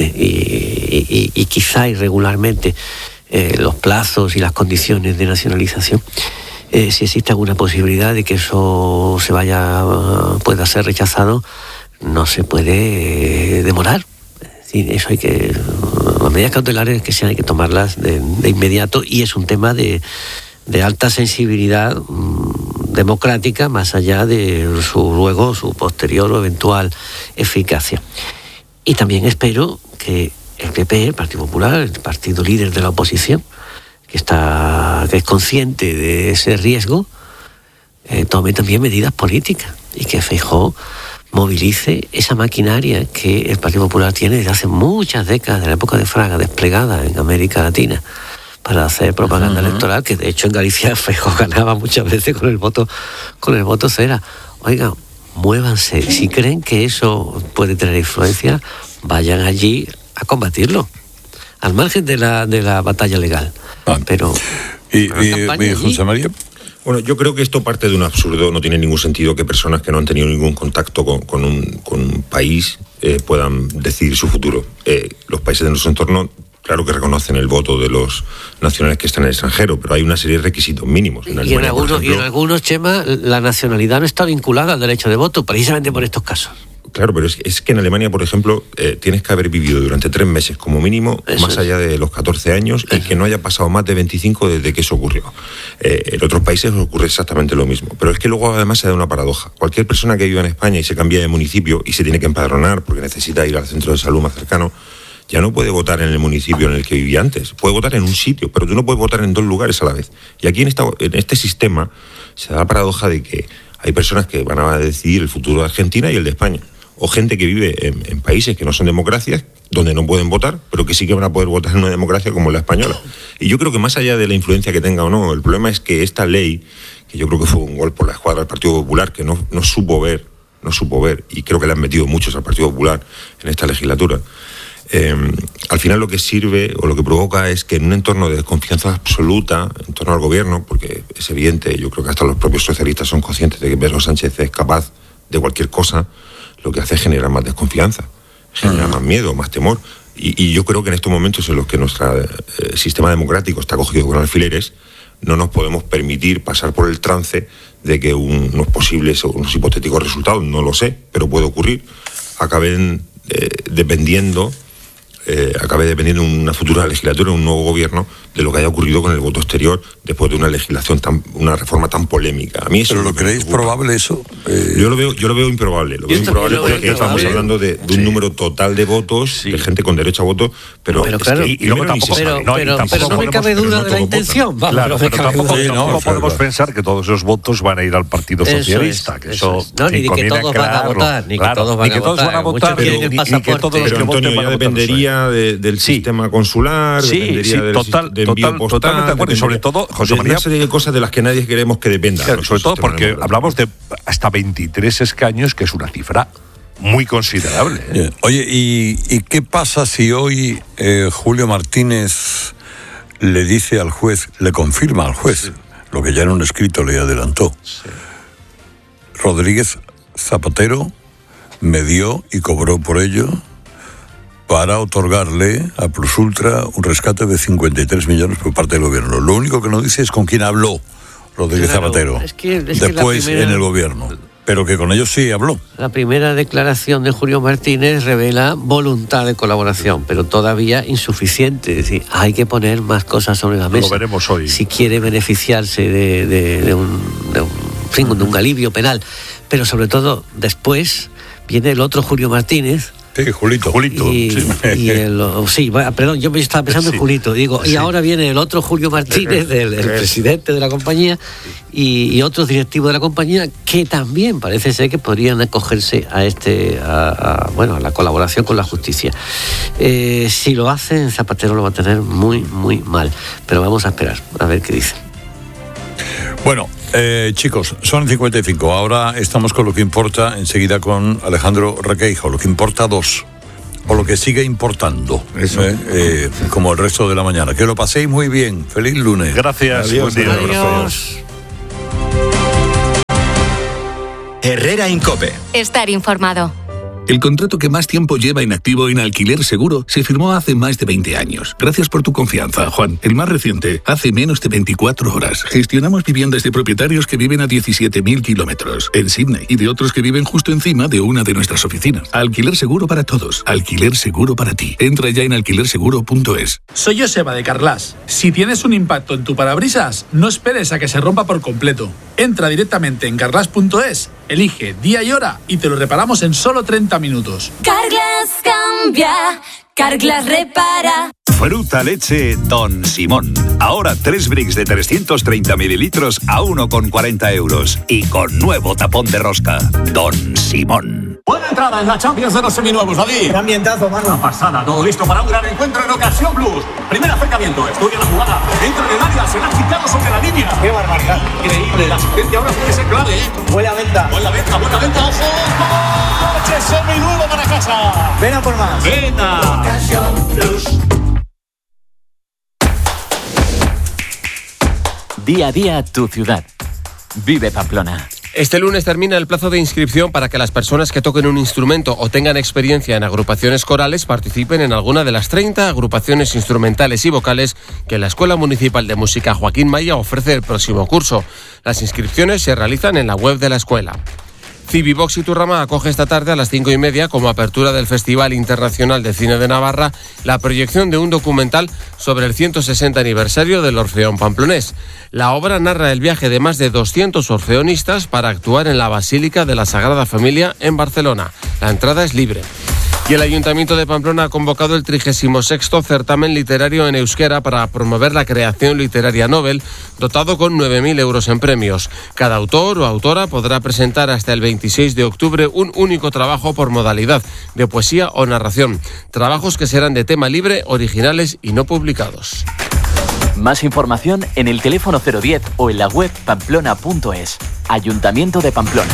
y, y, y quizá irregularmente eh, los plazos y las condiciones de nacionalización. Eh, si existe alguna posibilidad de que eso se vaya, uh, pueda ser rechazado, no se puede eh, demorar. Es decir, eso hay que, uh, las medidas cautelares que sean hay que tomarlas de, de inmediato, y es un tema de, de alta sensibilidad um, democrática, más allá de su luego su posterior o eventual eficacia. Y también espero que el P P, el Partido Popular, el partido líder de la oposición, que está que es consciente de ese riesgo, eh, tome también medidas políticas y que Feijóo movilice esa maquinaria que el Partido Popular tiene desde hace muchas décadas, de la época de Fraga, desplegada en América Latina para hacer propaganda uh-huh. electoral, que de hecho en Galicia Feijóo ganaba muchas veces con el voto con el voto cera. Oigan, muévanse, si creen que eso puede tener influencia, vayan allí a combatirlo, al margen de la de la batalla legal. Ah. Pero y, y, y José María. Bueno, yo creo que esto parte de un absurdo. No tiene ningún sentido que personas que no han tenido ningún contacto con, con, un, con un país eh, puedan decidir su futuro. Eh, los países de nuestro entorno, claro que reconocen el voto de los nacionales que están en el extranjero, pero hay una serie de requisitos mínimos. En y, en algunos, ejemplo, y en algunos, Chema, la nacionalidad no está vinculada al derecho de voto, precisamente por estos casos. Claro, pero es, es que en Alemania, por ejemplo, eh, tienes que haber vivido durante tres meses como mínimo, eso más es. allá de los catorce años, eso. y que no haya pasado más de veinticinco desde que eso ocurrió. Eh, en otros países ocurre exactamente lo mismo. Pero es que luego además se da una paradoja. Cualquier persona que viva en España y se cambia de municipio y se tiene que empadronar porque necesita ir al centro de salud más cercano, ya no puede votar en el municipio en el que vivía antes. Puede votar en un sitio, pero tú no puedes votar en dos lugares a la vez. Y aquí en, esta, en este sistema se da la paradoja de que hay personas que van a decidir el futuro de Argentina y el de España. O gente que vive en, en países que no son democracias, donde no pueden votar, pero que sí que van a poder votar en una democracia como la española. Y yo creo que más allá de la influencia que tenga o no, el problema es que esta ley, que yo creo que fue un gol por la escuadra del Partido Popular, que no, no supo ver, no supo ver, y creo que le han metido muchos al Partido Popular en esta legislatura, eh, al final lo que sirve o lo que provoca es que en un entorno de desconfianza absoluta en torno al gobierno, porque es evidente, yo creo que hasta los propios socialistas son conscientes de que Pedro Sánchez es capaz de cualquier cosa, lo que hace es generar más desconfianza, genera uh-huh. más miedo, más temor. Y, y yo creo que en estos momentos en los que nuestro eh, sistema democrático está cogido con alfileres, no nos podemos permitir pasar por el trance de que un, unos posibles o unos hipotéticos resultados, no lo sé, pero puede ocurrir, acaben eh, dependiendo, eh, acabe dependiendo en una futura legislatura, un nuevo gobierno, de lo que haya ocurrido con el voto exterior después de una legislación tan, una reforma tan polémica. A mí eso ¿Pero lo creéis probable eso? Eh... Yo lo veo, yo lo veo improbable. Lo veo improbable porque improbable. Estamos hablando de, de un sí. número total de votos, sí. de gente con derecho a voto, pero, pero claro, es que, y, y luego tampoco, pero, no, pero, tampoco pero no me cabe duda de la intención. Vamos, claro, pero tampoco, sí, no, no podemos pensar que todos esos votos van a ir al Partido Socialista. Que eso, es. No, ni que todos van a votar, ni que todos van a votar, ni que todos los que voten van a votar. Dependería del sistema consular, dependería del envío postal. De acuerdo, y sobre todo, José María, una serie de cosas de las que nadie queremos que dependan. Claro, sobre todo porque hablamos de hasta veintitrés escaños, que es una cifra muy considerable. ¿eh? Oye, ¿y, ¿y qué pasa si hoy eh, Julio Martínez le dice al juez, le confirma al juez, sí, lo que ya en un escrito le adelantó. Sí. Rodríguez Zapatero me dio y cobró por ello para otorgarle a Plus Ultra un rescate de cincuenta y tres millones por parte del gobierno. Lo único que no dice es con quién habló Rodríguez claro, Zapatero es que, es después que primera, en el gobierno, pero que con ellos sí habló. La primera declaración de Julio Martínez revela voluntad de colaboración, pero todavía insuficiente. Es decir, hay que poner más cosas sobre la mesa. Lo veremos hoy. Si quiere beneficiarse de, de, de, un, de, un, de un alivio penal. Pero sobre todo, después viene el otro Julio Martínez. Sí, Julito. Julito. Y, sí. y el, sí, perdón, yo me estaba pensando sí. en Julito. Digo, sí. Y ahora viene el otro Julio Martínez, el, el presidente de la compañía, y, y otros directivos de la compañía que también parece ser que podrían acogerse a este, a, a, bueno, a la colaboración con la justicia. Eh, si lo hacen, Zapatero lo va a tener muy, muy mal. Pero vamos a esperar a ver qué dice. Bueno, eh, chicos, son cincuenta y cinco. Ahora estamos con lo que importa, enseguida con Alejandro Requeijo. Lo que importa dos, o lo que sigue importando, Eso. ¿eh? Eh, como el resto de la mañana. Que lo paséis muy bien. Feliz lunes. Gracias. Adiós. Buen día. Adiós. Herrera Incope. Estar informado. El contrato que más tiempo lleva inactivo en Alquiler Seguro se firmó hace más de veinte años. Gracias por tu confianza, Juan. El más reciente, hace menos de veinticuatro horas. Gestionamos viviendas de propietarios que viven a diecisiete mil kilómetros en Sydney y de otros que viven justo encima de una de nuestras oficinas. Alquiler Seguro para todos. Alquiler Seguro para ti. Entra ya en alquiler seguro punto es. Soy Joseba de Carglass. Si tienes un impacto en tu parabrisas, no esperes a que se rompa por completo. Entra directamente en carglass punto es, elige día y hora y te lo reparamos en solo treinta minutos. Carglass cambia, Carglass repara. Fruta leche Don Simón. Ahora tres bricks de trescientos treinta mililitros a uno con cuarenta euros. Y con nuevo tapón de rosca. Don Simón. Buena entrada en la Champions de los seminuevos, David. Qué ambientazo, mano. Una pasada, todo listo para un gran encuentro en Ocasión Blues. Primer acercamiento, estudia la jugada. Entra en el área, se la ha quitado sobre la línea. Qué barbaridad. Increíble, la asistencia ahora puede ser clave, ¿eh? Buena venta. Buena venta, buena venta, ojo. Coche seminuevo para casa. Ven a por más. Venga. Ocasión Blues. Día a día tu ciudad. Vive Pamplona. Este lunes termina el plazo de inscripción para que las personas que toquen un instrumento o tengan experiencia en agrupaciones corales participen en alguna de las treinta agrupaciones instrumentales y vocales que la Escuela Municipal de Música Joaquín Maya ofrece el próximo curso. Las inscripciones se realizan en la web de la escuela. Cibivox Iturrama acoge esta tarde a las cinco y media, como apertura del Festival Internacional de Cine de Navarra, la proyección de un documental sobre el ciento sesenta aniversario del Orfeón Pamplonés. La obra narra el viaje de más de doscientos orfeonistas para actuar en la Basílica de la Sagrada Familia en Barcelona. La entrada es libre. Y el Ayuntamiento de Pamplona ha convocado el trigésimo sexto certamen literario en euskera para promover la creación literaria Nobel, dotado con nueve mil euros en premios. Cada autor o autora podrá presentar hasta el veintiséis de octubre un único trabajo por modalidad, de poesía o narración. Trabajos que serán de tema libre, originales y no publicados. Más información en el teléfono cero diez o en la web pamplona punto es. Ayuntamiento de Pamplona.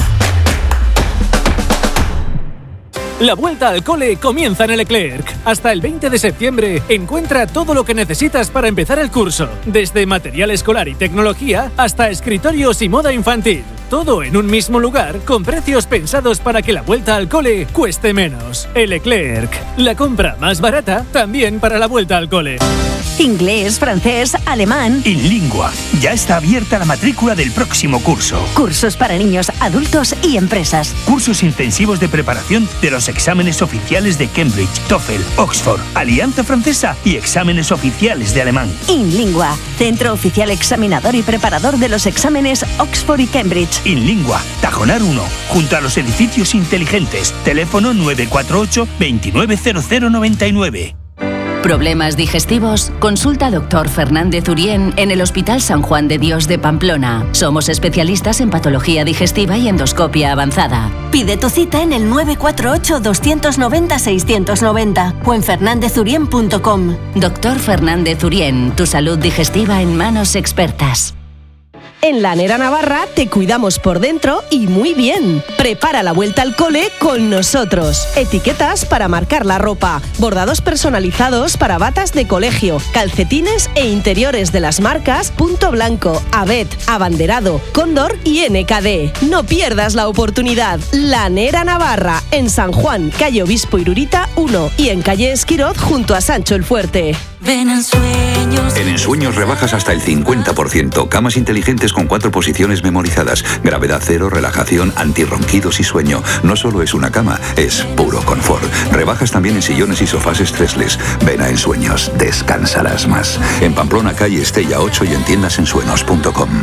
La vuelta al cole comienza en el Leclerc. Hasta el veinte de septiembre encuentra todo lo que necesitas para empezar el curso. Desde material escolar y tecnología hasta escritorios y moda infantil. Todo en un mismo lugar con precios pensados para que la vuelta al cole cueste menos. El Leclerc. La compra más barata también para la vuelta al cole. Inglés, francés, alemán. InLingua. Ya está abierta la matrícula del próximo curso. Cursos para niños, adultos y empresas. Cursos intensivos de preparación de los exámenes oficiales de Cambridge, TOEFL, Oxford, Alianza Francesa y exámenes oficiales de alemán. InLingua. Centro oficial examinador y preparador de los exámenes Oxford y Cambridge. InLingua. Tajonar uno. Junto a los edificios inteligentes. Teléfono nueve cuatro ocho, veintinueve cero cero noventa y nueve. ¿Problemas digestivos? Consulta al doctor Fernández Urien en el Hospital San Juan de Dios de Pamplona. Somos especialistas en patología digestiva y endoscopia avanzada. Pide tu cita en el nueve cuatro ocho, dos nueve cero, seis nueve cero o en fernández urien punto com. Doctor Fernández Urien, tu salud digestiva en manos expertas. En Lanera Navarra te cuidamos por dentro y muy bien. Prepara la vuelta al cole con nosotros. Etiquetas para marcar la ropa, bordados personalizados para batas de colegio, calcetines e interiores de las marcas Punto Blanco, Abet, Abanderado, Cóndor y N K D. No pierdas la oportunidad. Lanera Navarra, en San Juan, calle Obispo Irurita uno y en calle Esquiroz junto a Sancho el Fuerte. Ven en sueños. En Ensueños rebajas hasta el cincuenta por ciento. Camas inteligentes con cuatro posiciones memorizadas. Gravedad cero, relajación, antirronquidos y sueño. No solo es una cama, es puro confort. Rebajas también en sillones y sofás stressless. Ven a Ensueños, descansarás más. En Pamplona, calle Estella ocho y en tiendas ensueños punto com.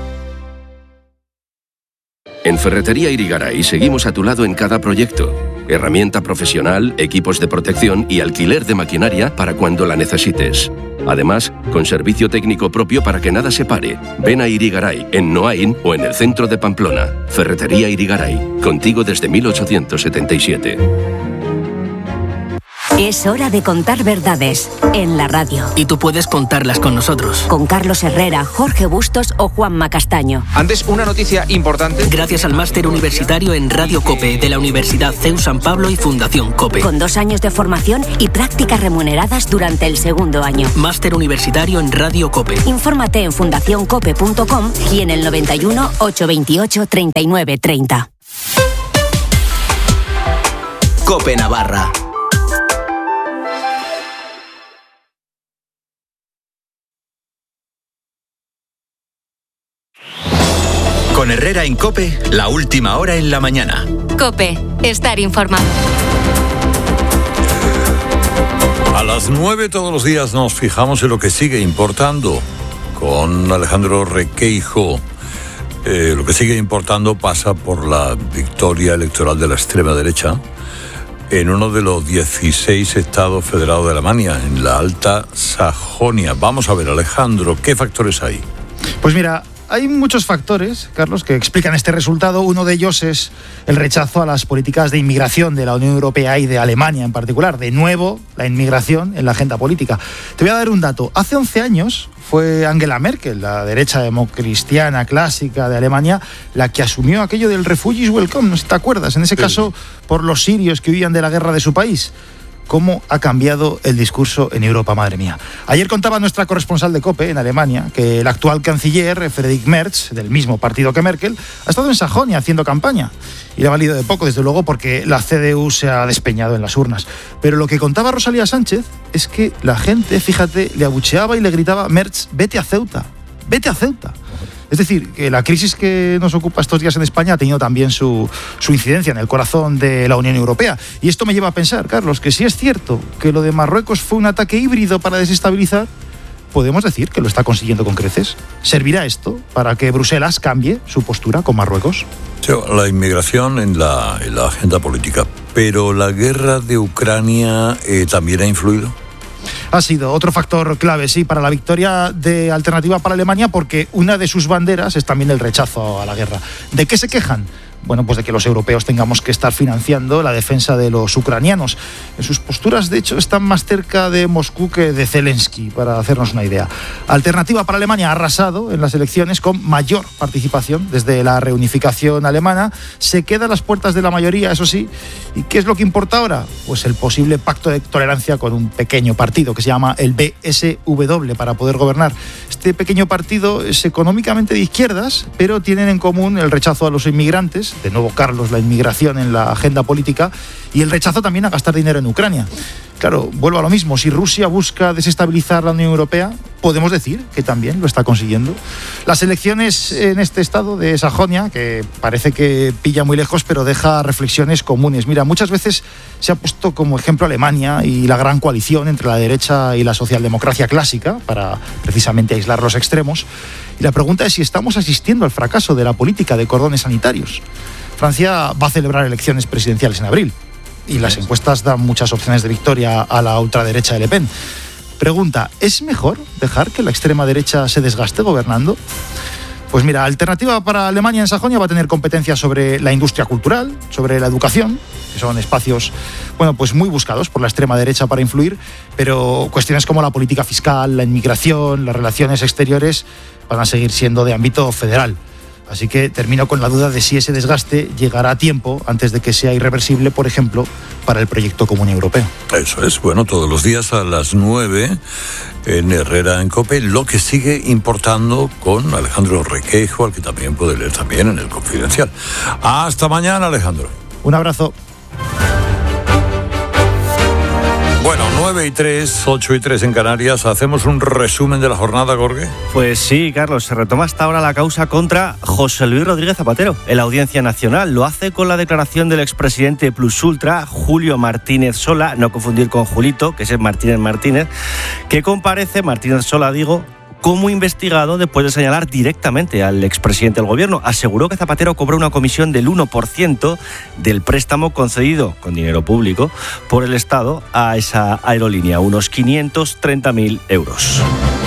En Ferretería Irigaray seguimos a tu lado en cada proyecto. Herramienta profesional, equipos de protección y alquiler de maquinaria para cuando la necesites. Además, con servicio técnico propio para que nada se pare. Ven a Irigaray, en Noain o en el centro de Pamplona. Ferretería Irigaray, contigo desde mil ochocientos setenta y siete. Es hora de contar verdades en la radio. Y tú puedes contarlas con nosotros. Con Carlos Herrera, Jorge Bustos o Juanma Castaño. Antes, una noticia importante. Gracias al máster universitario en Radio COPE de la Universidad C E U San Pablo y Fundación COPE. Con dos años de formación y prácticas remuneradas durante el segundo año. Máster universitario en Radio COPE. Infórmate en fundación cope punto com y en el noventa y uno, ochocientos veintiocho, treinta y nueve treinta. COPE Navarra. Con Herrera en COPE, la última hora en la mañana. COPE, estar informado. A las nueve todos los días nos fijamos en lo que sigue importando con Alejandro Requeijo. Eh, lo que sigue importando pasa por la victoria electoral de la extrema derecha en uno de los dieciséis estados federados de Alemania, en la Alta Sajonia. Vamos a ver, Alejandro, ¿qué factores hay? Pues mira, hay muchos factores, Carlos, que explican este resultado. Uno de ellos es el rechazo a las políticas de inmigración de la Unión Europea y de Alemania en particular. De nuevo, la inmigración en la agenda política. Te voy a dar un dato. Hace once años fue Angela Merkel, la derecha democristiana clásica de Alemania, la que asumió aquello del refugees welcome, no sé si te acuerdas, en ese caso por los sirios que huían de la guerra de su país. ¿Cómo ha cambiado el discurso en Europa, madre mía? Ayer contaba nuestra corresponsal de COPE en Alemania que el actual canciller, Friedrich Merz, del mismo partido que Merkel, ha estado en Sajonia haciendo campaña. Y le ha valido de poco, desde luego, porque la C D U se ha despeñado en las urnas. Pero lo que contaba Rosalía Sánchez es que la gente, fíjate, le abucheaba y le gritaba: Merz, vete a Ceuta, vete a Ceuta. Es decir, que la crisis que nos ocupa estos días en España ha tenido también su, su incidencia en el corazón de la Unión Europea. Y esto me lleva a pensar, Carlos, que si es cierto que lo de Marruecos fue un ataque híbrido para desestabilizar, ¿podemos decir que lo está consiguiendo con creces? ¿Servirá esto para que Bruselas cambie su postura con Marruecos? Sí, la inmigración en la, en la agenda política. Pero la guerra de Ucrania eh, también ha influido. Ha sido otro factor clave, sí, para la victoria de Alternativa para Alemania, porque una de sus banderas es también el rechazo a la guerra. ¿De qué se quejan? Bueno, pues de que los europeos tengamos que estar financiando la defensa de los ucranianos. En sus posturas, de hecho, están más cerca de Moscú que de Zelensky, para hacernos una idea. Alternativa para Alemania ha arrasado en las elecciones con mayor participación desde la reunificación alemana. Se queda a las puertas de la mayoría, eso sí. ¿Y qué es lo que importa ahora? Pues el posible pacto de tolerancia con un pequeño partido que se llama el B S W para poder gobernar. Este pequeño partido es económicamente de izquierdas, pero tienen en común el rechazo a los inmigrantes. De nuevo, Carlos, la inmigración en la agenda política y el rechazo también a gastar dinero en Ucrania. Claro, vuelvo a lo mismo. Si Rusia busca desestabilizar la Unión Europea, podemos decir que también lo está consiguiendo. Las elecciones en este estado de Sajonia, que parece que pilla muy lejos, pero deja reflexiones comunes. Mira, muchas veces se ha puesto como ejemplo Alemania y la gran coalición entre la derecha y la socialdemocracia clásica para precisamente aislar los extremos. Y la pregunta es si estamos asistiendo al fracaso de la política de cordones sanitarios. Francia va a celebrar elecciones presidenciales en abril y las encuestas dan muchas opciones de victoria a la ultraderecha de Le Pen. Pregunta, ¿es mejor dejar que la extrema derecha se desgaste gobernando? Pues mira, Alternativa para Alemania en Sajonia va a tener competencias sobre la industria cultural, sobre la educación que son espacios, bueno, pues muy buscados por la extrema derecha para influir, pero cuestiones como la política fiscal, la inmigración, las relaciones exteriores van a seguir siendo de ámbito federal. Así que termino con la duda de si ese desgaste llegará a tiempo antes de que sea irreversible, por ejemplo, para el proyecto común europeo. Eso es, bueno, todos los días a las nueve en Herrera en COPE, lo que sigue importando con Alejandro Requeijo, al que también puede leer también en El Confidencial. Hasta mañana, Alejandro. Un abrazo. Bueno, nueve y tres, ocho y tres en Canarias. ¿Hacemos un resumen de la jornada, Jorge? Pues sí, Carlos. Se retoma hasta ahora la causa contra José Luis Rodríguez Zapatero en la Audiencia Nacional. Lo hace con la declaración del expresidente Plus Ultra, Julio Martínez Sola, no confundir con Julito, que es Martínez Martínez, que comparece, Martínez Sola digo, como investigado después de señalar directamente al expresidente del gobierno. Aseguró que Zapatero cobró una comisión del uno por ciento del préstamo concedido con dinero público por el Estado a esa aerolínea, unos quinientos treinta mil euros.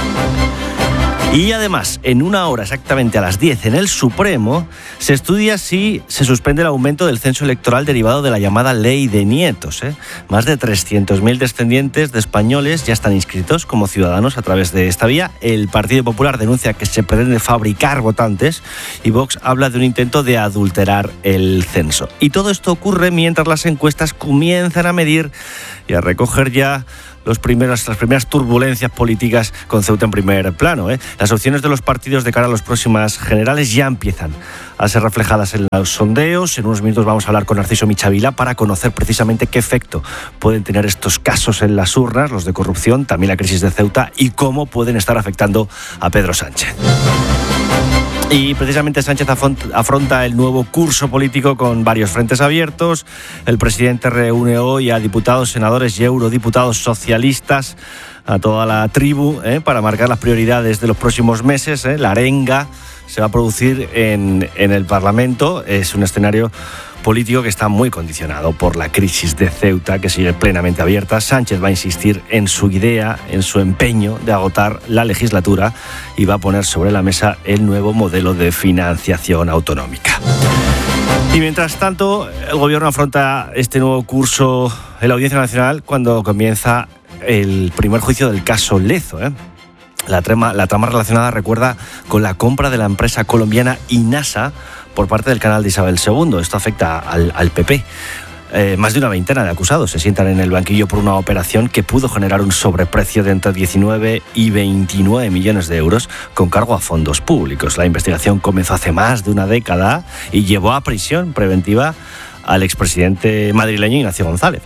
Y además, en una hora exactamente a las diez en el Supremo, se estudia si se suspende el aumento del censo electoral derivado de la llamada ley de nietos. ¿eh? Más de trescientos mil descendientes de españoles ya están inscritos como ciudadanos a través de esta vía. El Partido Popular denuncia que se pretende fabricar votantes y Vox habla de un intento de adulterar el censo. Y todo esto ocurre mientras las encuestas comienzan a medir y a recoger ya Los primeros, las primeras turbulencias políticas con Ceuta en primer plano. ¿eh? Las opciones de los partidos de cara a las próximas generales ya empiezan a ser reflejadas en los sondeos. En unos minutos vamos a hablar con Narciso Michavila para conocer precisamente qué efecto pueden tener estos casos en las urnas, los de corrupción, también la crisis de Ceuta y cómo pueden estar afectando a Pedro Sánchez. Y precisamente Sánchez afronta el nuevo curso político con varios frentes abiertos. El presidente reúne hoy a diputados, senadores y eurodiputados socialistas, a toda la tribu, ¿eh? para marcar las prioridades de los próximos meses. ¿eh? La arenga se va a producir en, en el Parlamento. Es un escenario político que está muy condicionado por la crisis de Ceuta, que sigue plenamente abierta. Sánchez va a insistir en su idea, en su empeño de agotar la legislatura y va a poner sobre la mesa el nuevo modelo de financiación autonómica. Y mientras tanto, el gobierno afronta este nuevo curso en la Audiencia Nacional cuando comienza el primer juicio del caso Lezo, ¿eh? La trama, la trama relacionada, recuerda, con la compra de la empresa colombiana INASA por parte del canal de Isabel segundo. Esto afecta al, al P P. Eh, más de una veintena de acusados se sientan en el banquillo por una operación que pudo generar un sobreprecio de entre diecinueve y veintinueve millones de euros con cargo a fondos públicos. La investigación comenzó hace más de una década y llevó a prisión preventiva al expresidente madrileño Ignacio González.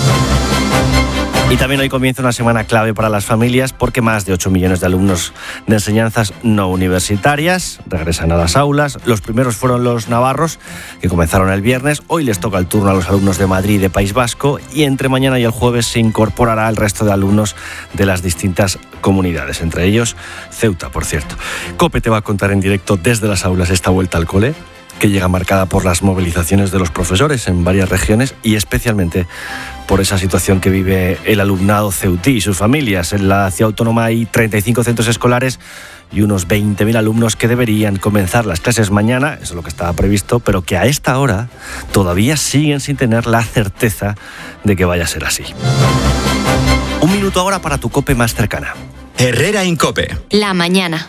Y también hoy comienza una semana clave para las familias porque más de ocho millones de alumnos de enseñanzas no universitarias regresan a las aulas. Los primeros fueron los navarros, que comenzaron el viernes. Hoy les toca el turno a los alumnos de Madrid y de País Vasco y entre mañana y el jueves se incorporará el resto de alumnos de las distintas comunidades, entre ellos Ceuta, por cierto. COPE te va a contar en directo desde las aulas esta vuelta al cole, que llega marcada por las movilizaciones de los profesores en varias regiones y especialmente por esa situación que vive el alumnado ceutí y sus familias. En la ciudad autónoma hay treinta y cinco centros escolares y unos veinte mil alumnos que deberían comenzar las clases mañana, eso es lo que estaba previsto, pero que a esta hora todavía siguen sin tener la certeza de que vaya a ser así. Un minuto ahora para tu COPE más cercana. Herrera en COPE. La mañana.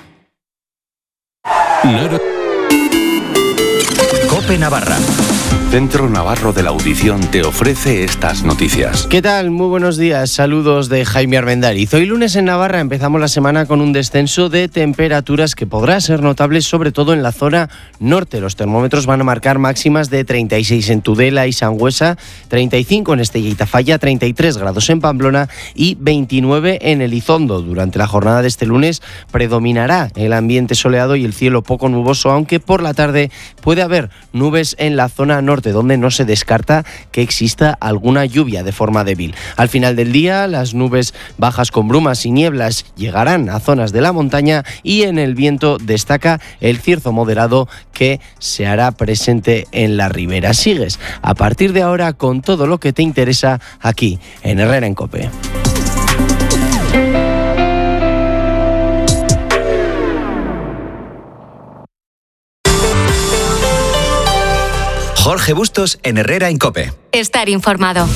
COPE Navarra. Centro Navarro de la Audición te ofrece estas noticias. ¿Qué tal? Muy buenos días. Saludos de Jaime Armendariz. Hoy lunes en Navarra empezamos la semana con un descenso de temperaturas que podrá ser notable sobre todo en la zona norte. Los termómetros van a marcar máximas de treinta y seis en Tudela y Sangüesa, treinta y cinco en Estella y Tafalla, treinta y tres grados en Pamplona y veintinueve en Elizondo. Durante la jornada de este lunes predominará el ambiente soleado y el cielo poco nuboso, aunque por la tarde puede haber nubes en la zona norte, donde no se descarta que exista alguna lluvia de forma débil. Al final del día, las nubes bajas con brumas y nieblas llegarán a zonas de la montaña y en el viento destaca el cierzo moderado que se hará presente en la ribera. Sigues a partir de ahora con todo lo que te interesa aquí en Herrera en COPE. Jorge Bustos en Herrera en COPE. Estar informado.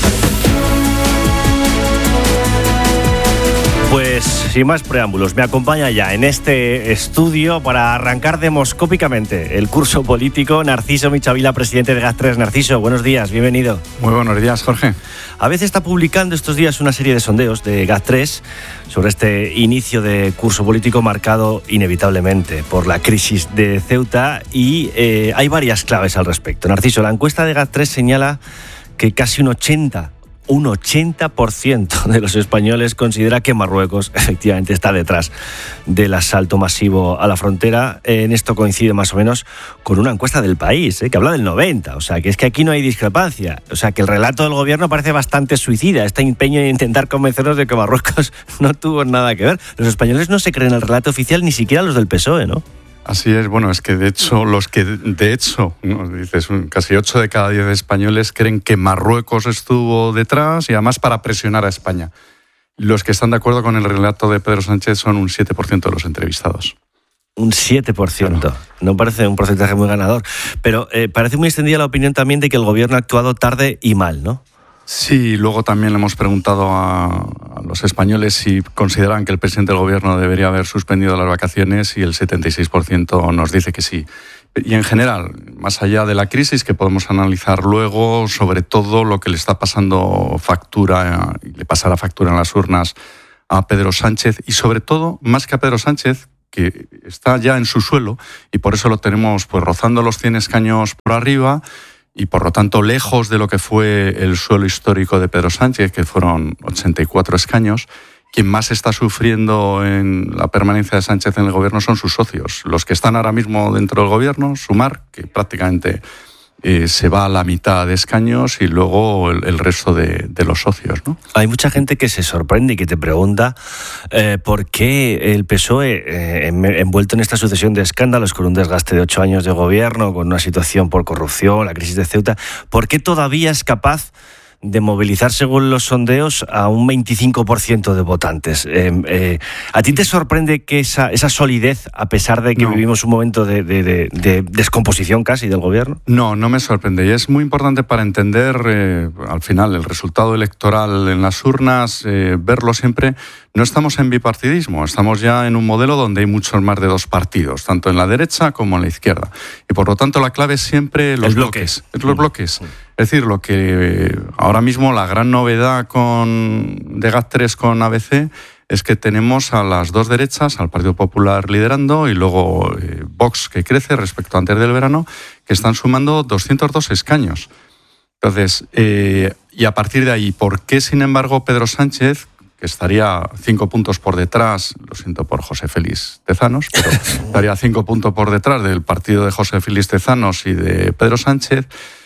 Pues sin más preámbulos, me acompaña ya en este estudio para arrancar demoscópicamente el curso político Narciso Michavila, presidente de G A C tres. Narciso, buenos días, bienvenido. Muy buenos días, Jorge. A veces está publicando estos días una serie de sondeos de G A C tres sobre este inicio de curso político marcado inevitablemente por la crisis de Ceuta y eh, hay varias claves al respecto. Narciso, la encuesta de G A C tres señala que casi un ochenta Un ochenta por ciento de los españoles considera que Marruecos efectivamente está detrás del asalto masivo a la frontera. En esto coincide más o menos con una encuesta del País, ¿eh? que habla del noventa. O sea, que es que aquí no hay discrepancia. O sea, que el relato del gobierno parece bastante suicida. Este empeño en intentar convencernos de que Marruecos no tuvo nada que ver. Los españoles no se creen el relato oficial, ni siquiera los del P S O E, ¿no? Así es, bueno, es que de hecho, los que de hecho, ¿no? dices, casi ocho de cada diez españoles creen que Marruecos estuvo detrás y además para presionar a España. Los que están de acuerdo con el relato de Pedro Sánchez son un siete por ciento de los entrevistados. Un siete por ciento. Claro. No parece un porcentaje muy ganador, pero eh, parece muy extendida la opinión también de que el gobierno ha actuado tarde y mal, ¿no? Sí, luego también le hemos preguntado a, a los españoles si consideran que el presidente del gobierno debería haber suspendido las vacaciones y el setenta y seis por ciento nos dice que sí. Y en general, más allá de la crisis que podemos analizar luego, sobre todo lo que le está pasando factura, y le pasará factura en las urnas a Pedro Sánchez y sobre todo, más que a Pedro Sánchez, que está ya en su suelo y por eso lo tenemos pues rozando los cien escaños por arriba, y por lo tanto lejos de lo que fue el suelo histórico de Pedro Sánchez, que fueron ochenta y cuatro escaños. Quien más está sufriendo en la permanencia de Sánchez en el gobierno son sus socios, los que están ahora mismo dentro del gobierno, Sumar, que prácticamente eh, se va a la mitad de escaños, y luego el, el resto de, de los socios, ¿no? Hay mucha gente que se sorprende y que te pregunta eh, por qué el P S O E, eh, envuelto en esta sucesión de escándalos, con un desgaste de ocho años de gobierno, con una situación por corrupción, la crisis de Ceuta, ¿por qué todavía es capaz de movilizar, según los sondeos, a un veinticinco por ciento de votantes? Eh, eh, ¿A ti te sorprende que esa, esa solidez, a pesar de que no. vivimos un momento de, de, de, de descomposición casi del gobierno? No, no me sorprende. Y es muy importante para entender, eh, al final, el resultado electoral en las urnas, eh, verlo siempre. No estamos en bipartidismo, estamos ya en un modelo donde hay muchos más de dos partidos, tanto en la derecha como en la izquierda. Y por lo tanto la clave es siempre los bloques. bloques. Los bloques. Es decir, lo que ahora mismo la gran novedad con de G A C tres con A B C es que tenemos a las dos derechas, al Partido Popular liderando y luego eh, Vox, que crece respecto a antes del verano, que están sumando doscientos dos escaños. Entonces, eh, y a partir de ahí, ¿por qué, sin embargo, Pedro Sánchez, que estaría cinco puntos por detrás, lo siento por José Félix Tezanos, pero estaría cinco puntos por detrás del partido de José Félix Tezanos y de Pedro Sánchez,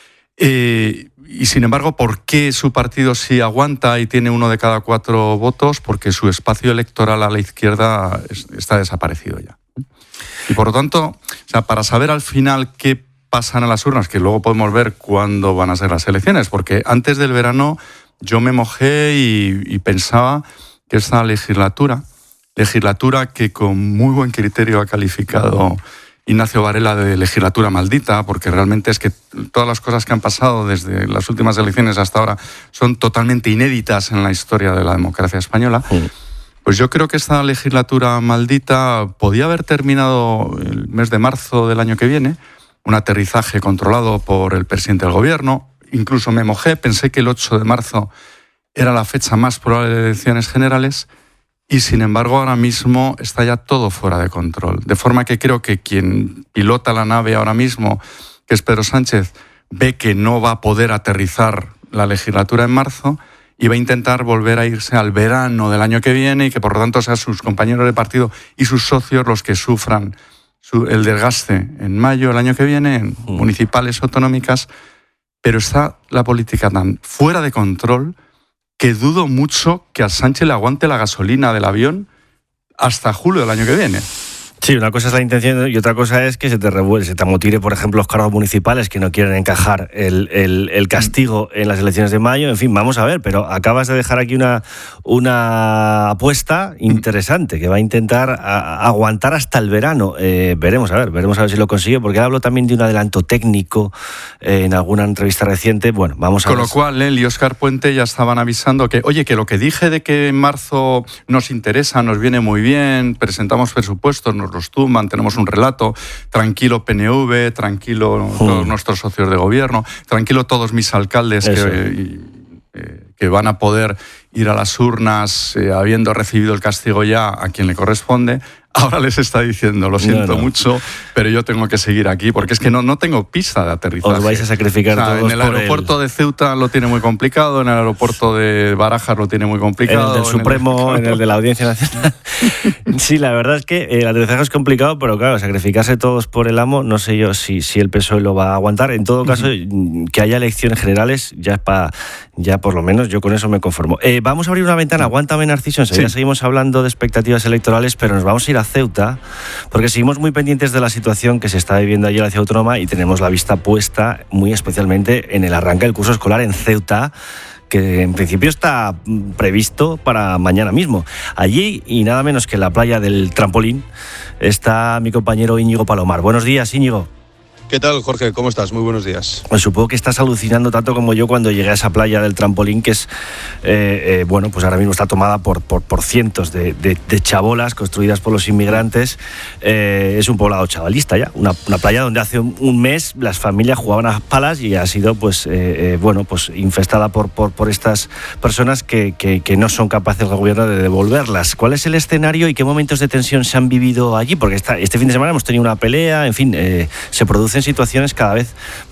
eh, y sin embargo, ¿por qué su partido sí aguanta y tiene uno de cada cuatro votos? Porque su espacio electoral a la izquierda está desaparecido ya. Y por lo tanto, o sea, para saber al final qué pasan a las urnas, que luego podemos ver cuándo van a ser las elecciones, porque antes del verano yo me mojé y, y pensaba que esta legislatura, legislatura que con muy buen criterio ha calificado Ignacio Varela de legislatura maldita, porque realmente es que todas las cosas que han pasado desde las últimas elecciones hasta ahora son totalmente inéditas en la historia de la democracia española. Sí. Pues yo creo que esta legislatura maldita podía haber terminado el mes de marzo del año que viene, un aterrizaje controlado por el presidente del gobierno. Incluso me mojé, pensé que el ocho de marzo era la fecha más probable de elecciones generales y, sin embargo, ahora mismo está ya todo fuera de control. De forma que creo que quien pilota la nave ahora mismo, que es Pedro Sánchez, ve que no va a poder aterrizar la legislatura en marzo y va a intentar volver a irse al verano del año que viene y que, por lo tanto, sean sus compañeros de partido y sus socios los que sufran su, el desgaste en mayo del año que viene, en mm. municipales, autonómicas. Pero está la política tan fuera de control que dudo mucho que a Sánchez le aguante la gasolina del avión hasta julio del año que viene. Sí, una cosa es la intención y otra cosa es que se te revuelve, se te amotire, por ejemplo, los cargos municipales que no quieren encajar el, el, el castigo en las elecciones de mayo. En fin, vamos a ver, pero acabas de dejar aquí una, una apuesta interesante que va a intentar a, a aguantar hasta el verano. Eh, veremos a ver, veremos a ver si lo consigue, porque hablo también de un adelanto técnico eh, en alguna entrevista reciente. Bueno, vamos a Con ver. lo cual, él y Óscar Puente ya estaban avisando que, oye, que lo que dije de que en marzo nos interesa, nos viene muy bien, presentamos presupuestos, nos los tumban, tenemos un relato, tranquilo P N V, tranquilo todos mm. nuestros socios de gobierno, tranquilo todos mis alcaldes que, y, eh, que van a poder ir a las urnas eh, habiendo recibido el castigo ya a quien le corresponde. Ahora les está diciendo, lo siento no, no. mucho, pero yo tengo que seguir aquí, porque es que no, no tengo pista de aterrizaje. Os vais a sacrificar o sea, todos en el por aeropuerto el... de Ceuta lo tiene muy complicado, en el aeropuerto de Barajas lo tiene muy complicado. En el del en Supremo, el... en el de la Audiencia Nacional. Sí, la verdad es que el aterrizaje es complicado, pero claro, sacrificarse todos por el amo, no sé yo si, si el P S O E lo va a aguantar. En todo caso, uh-huh. que haya elecciones generales, ya es para, ya por lo menos yo con eso me conformo. Eh, vamos a abrir una ventana, aguántame Narciso, enseguida sí. seguimos hablando de expectativas electorales, pero nos vamos a ir a Ceuta, porque seguimos muy pendientes de la situación que se está viviendo allí en la ciudad autónoma y tenemos la vista puesta muy especialmente en el arranque del curso escolar en Ceuta, que en principio está previsto para mañana mismo. Allí, y nada menos que en la playa del Trampolín, está mi compañero Íñigo Palomar. Buenos días, Íñigo. ¿Qué tal, Jorge? ¿Cómo estás? Muy buenos días. Pues supongo que estás alucinando tanto como yo cuando llegué a esa playa del Trampolín, que es, eh, eh, bueno, pues ahora mismo está tomada por, por, por cientos de, de, de chabolas construidas por los inmigrantes. Eh, es un poblado chavalista ya, una, una playa donde hace un, un mes las familias jugaban a palas y ha sido, pues, eh, eh, bueno, pues infestada por, por, por estas personas que, que, que no son capaces el gobierno de devolverlas. ¿Cuál es el escenario y qué momentos de tensión se han vivido allí? Porque esta, este fin de semana hemos tenido una pelea, en fin, eh, se produce en situaciones cada vez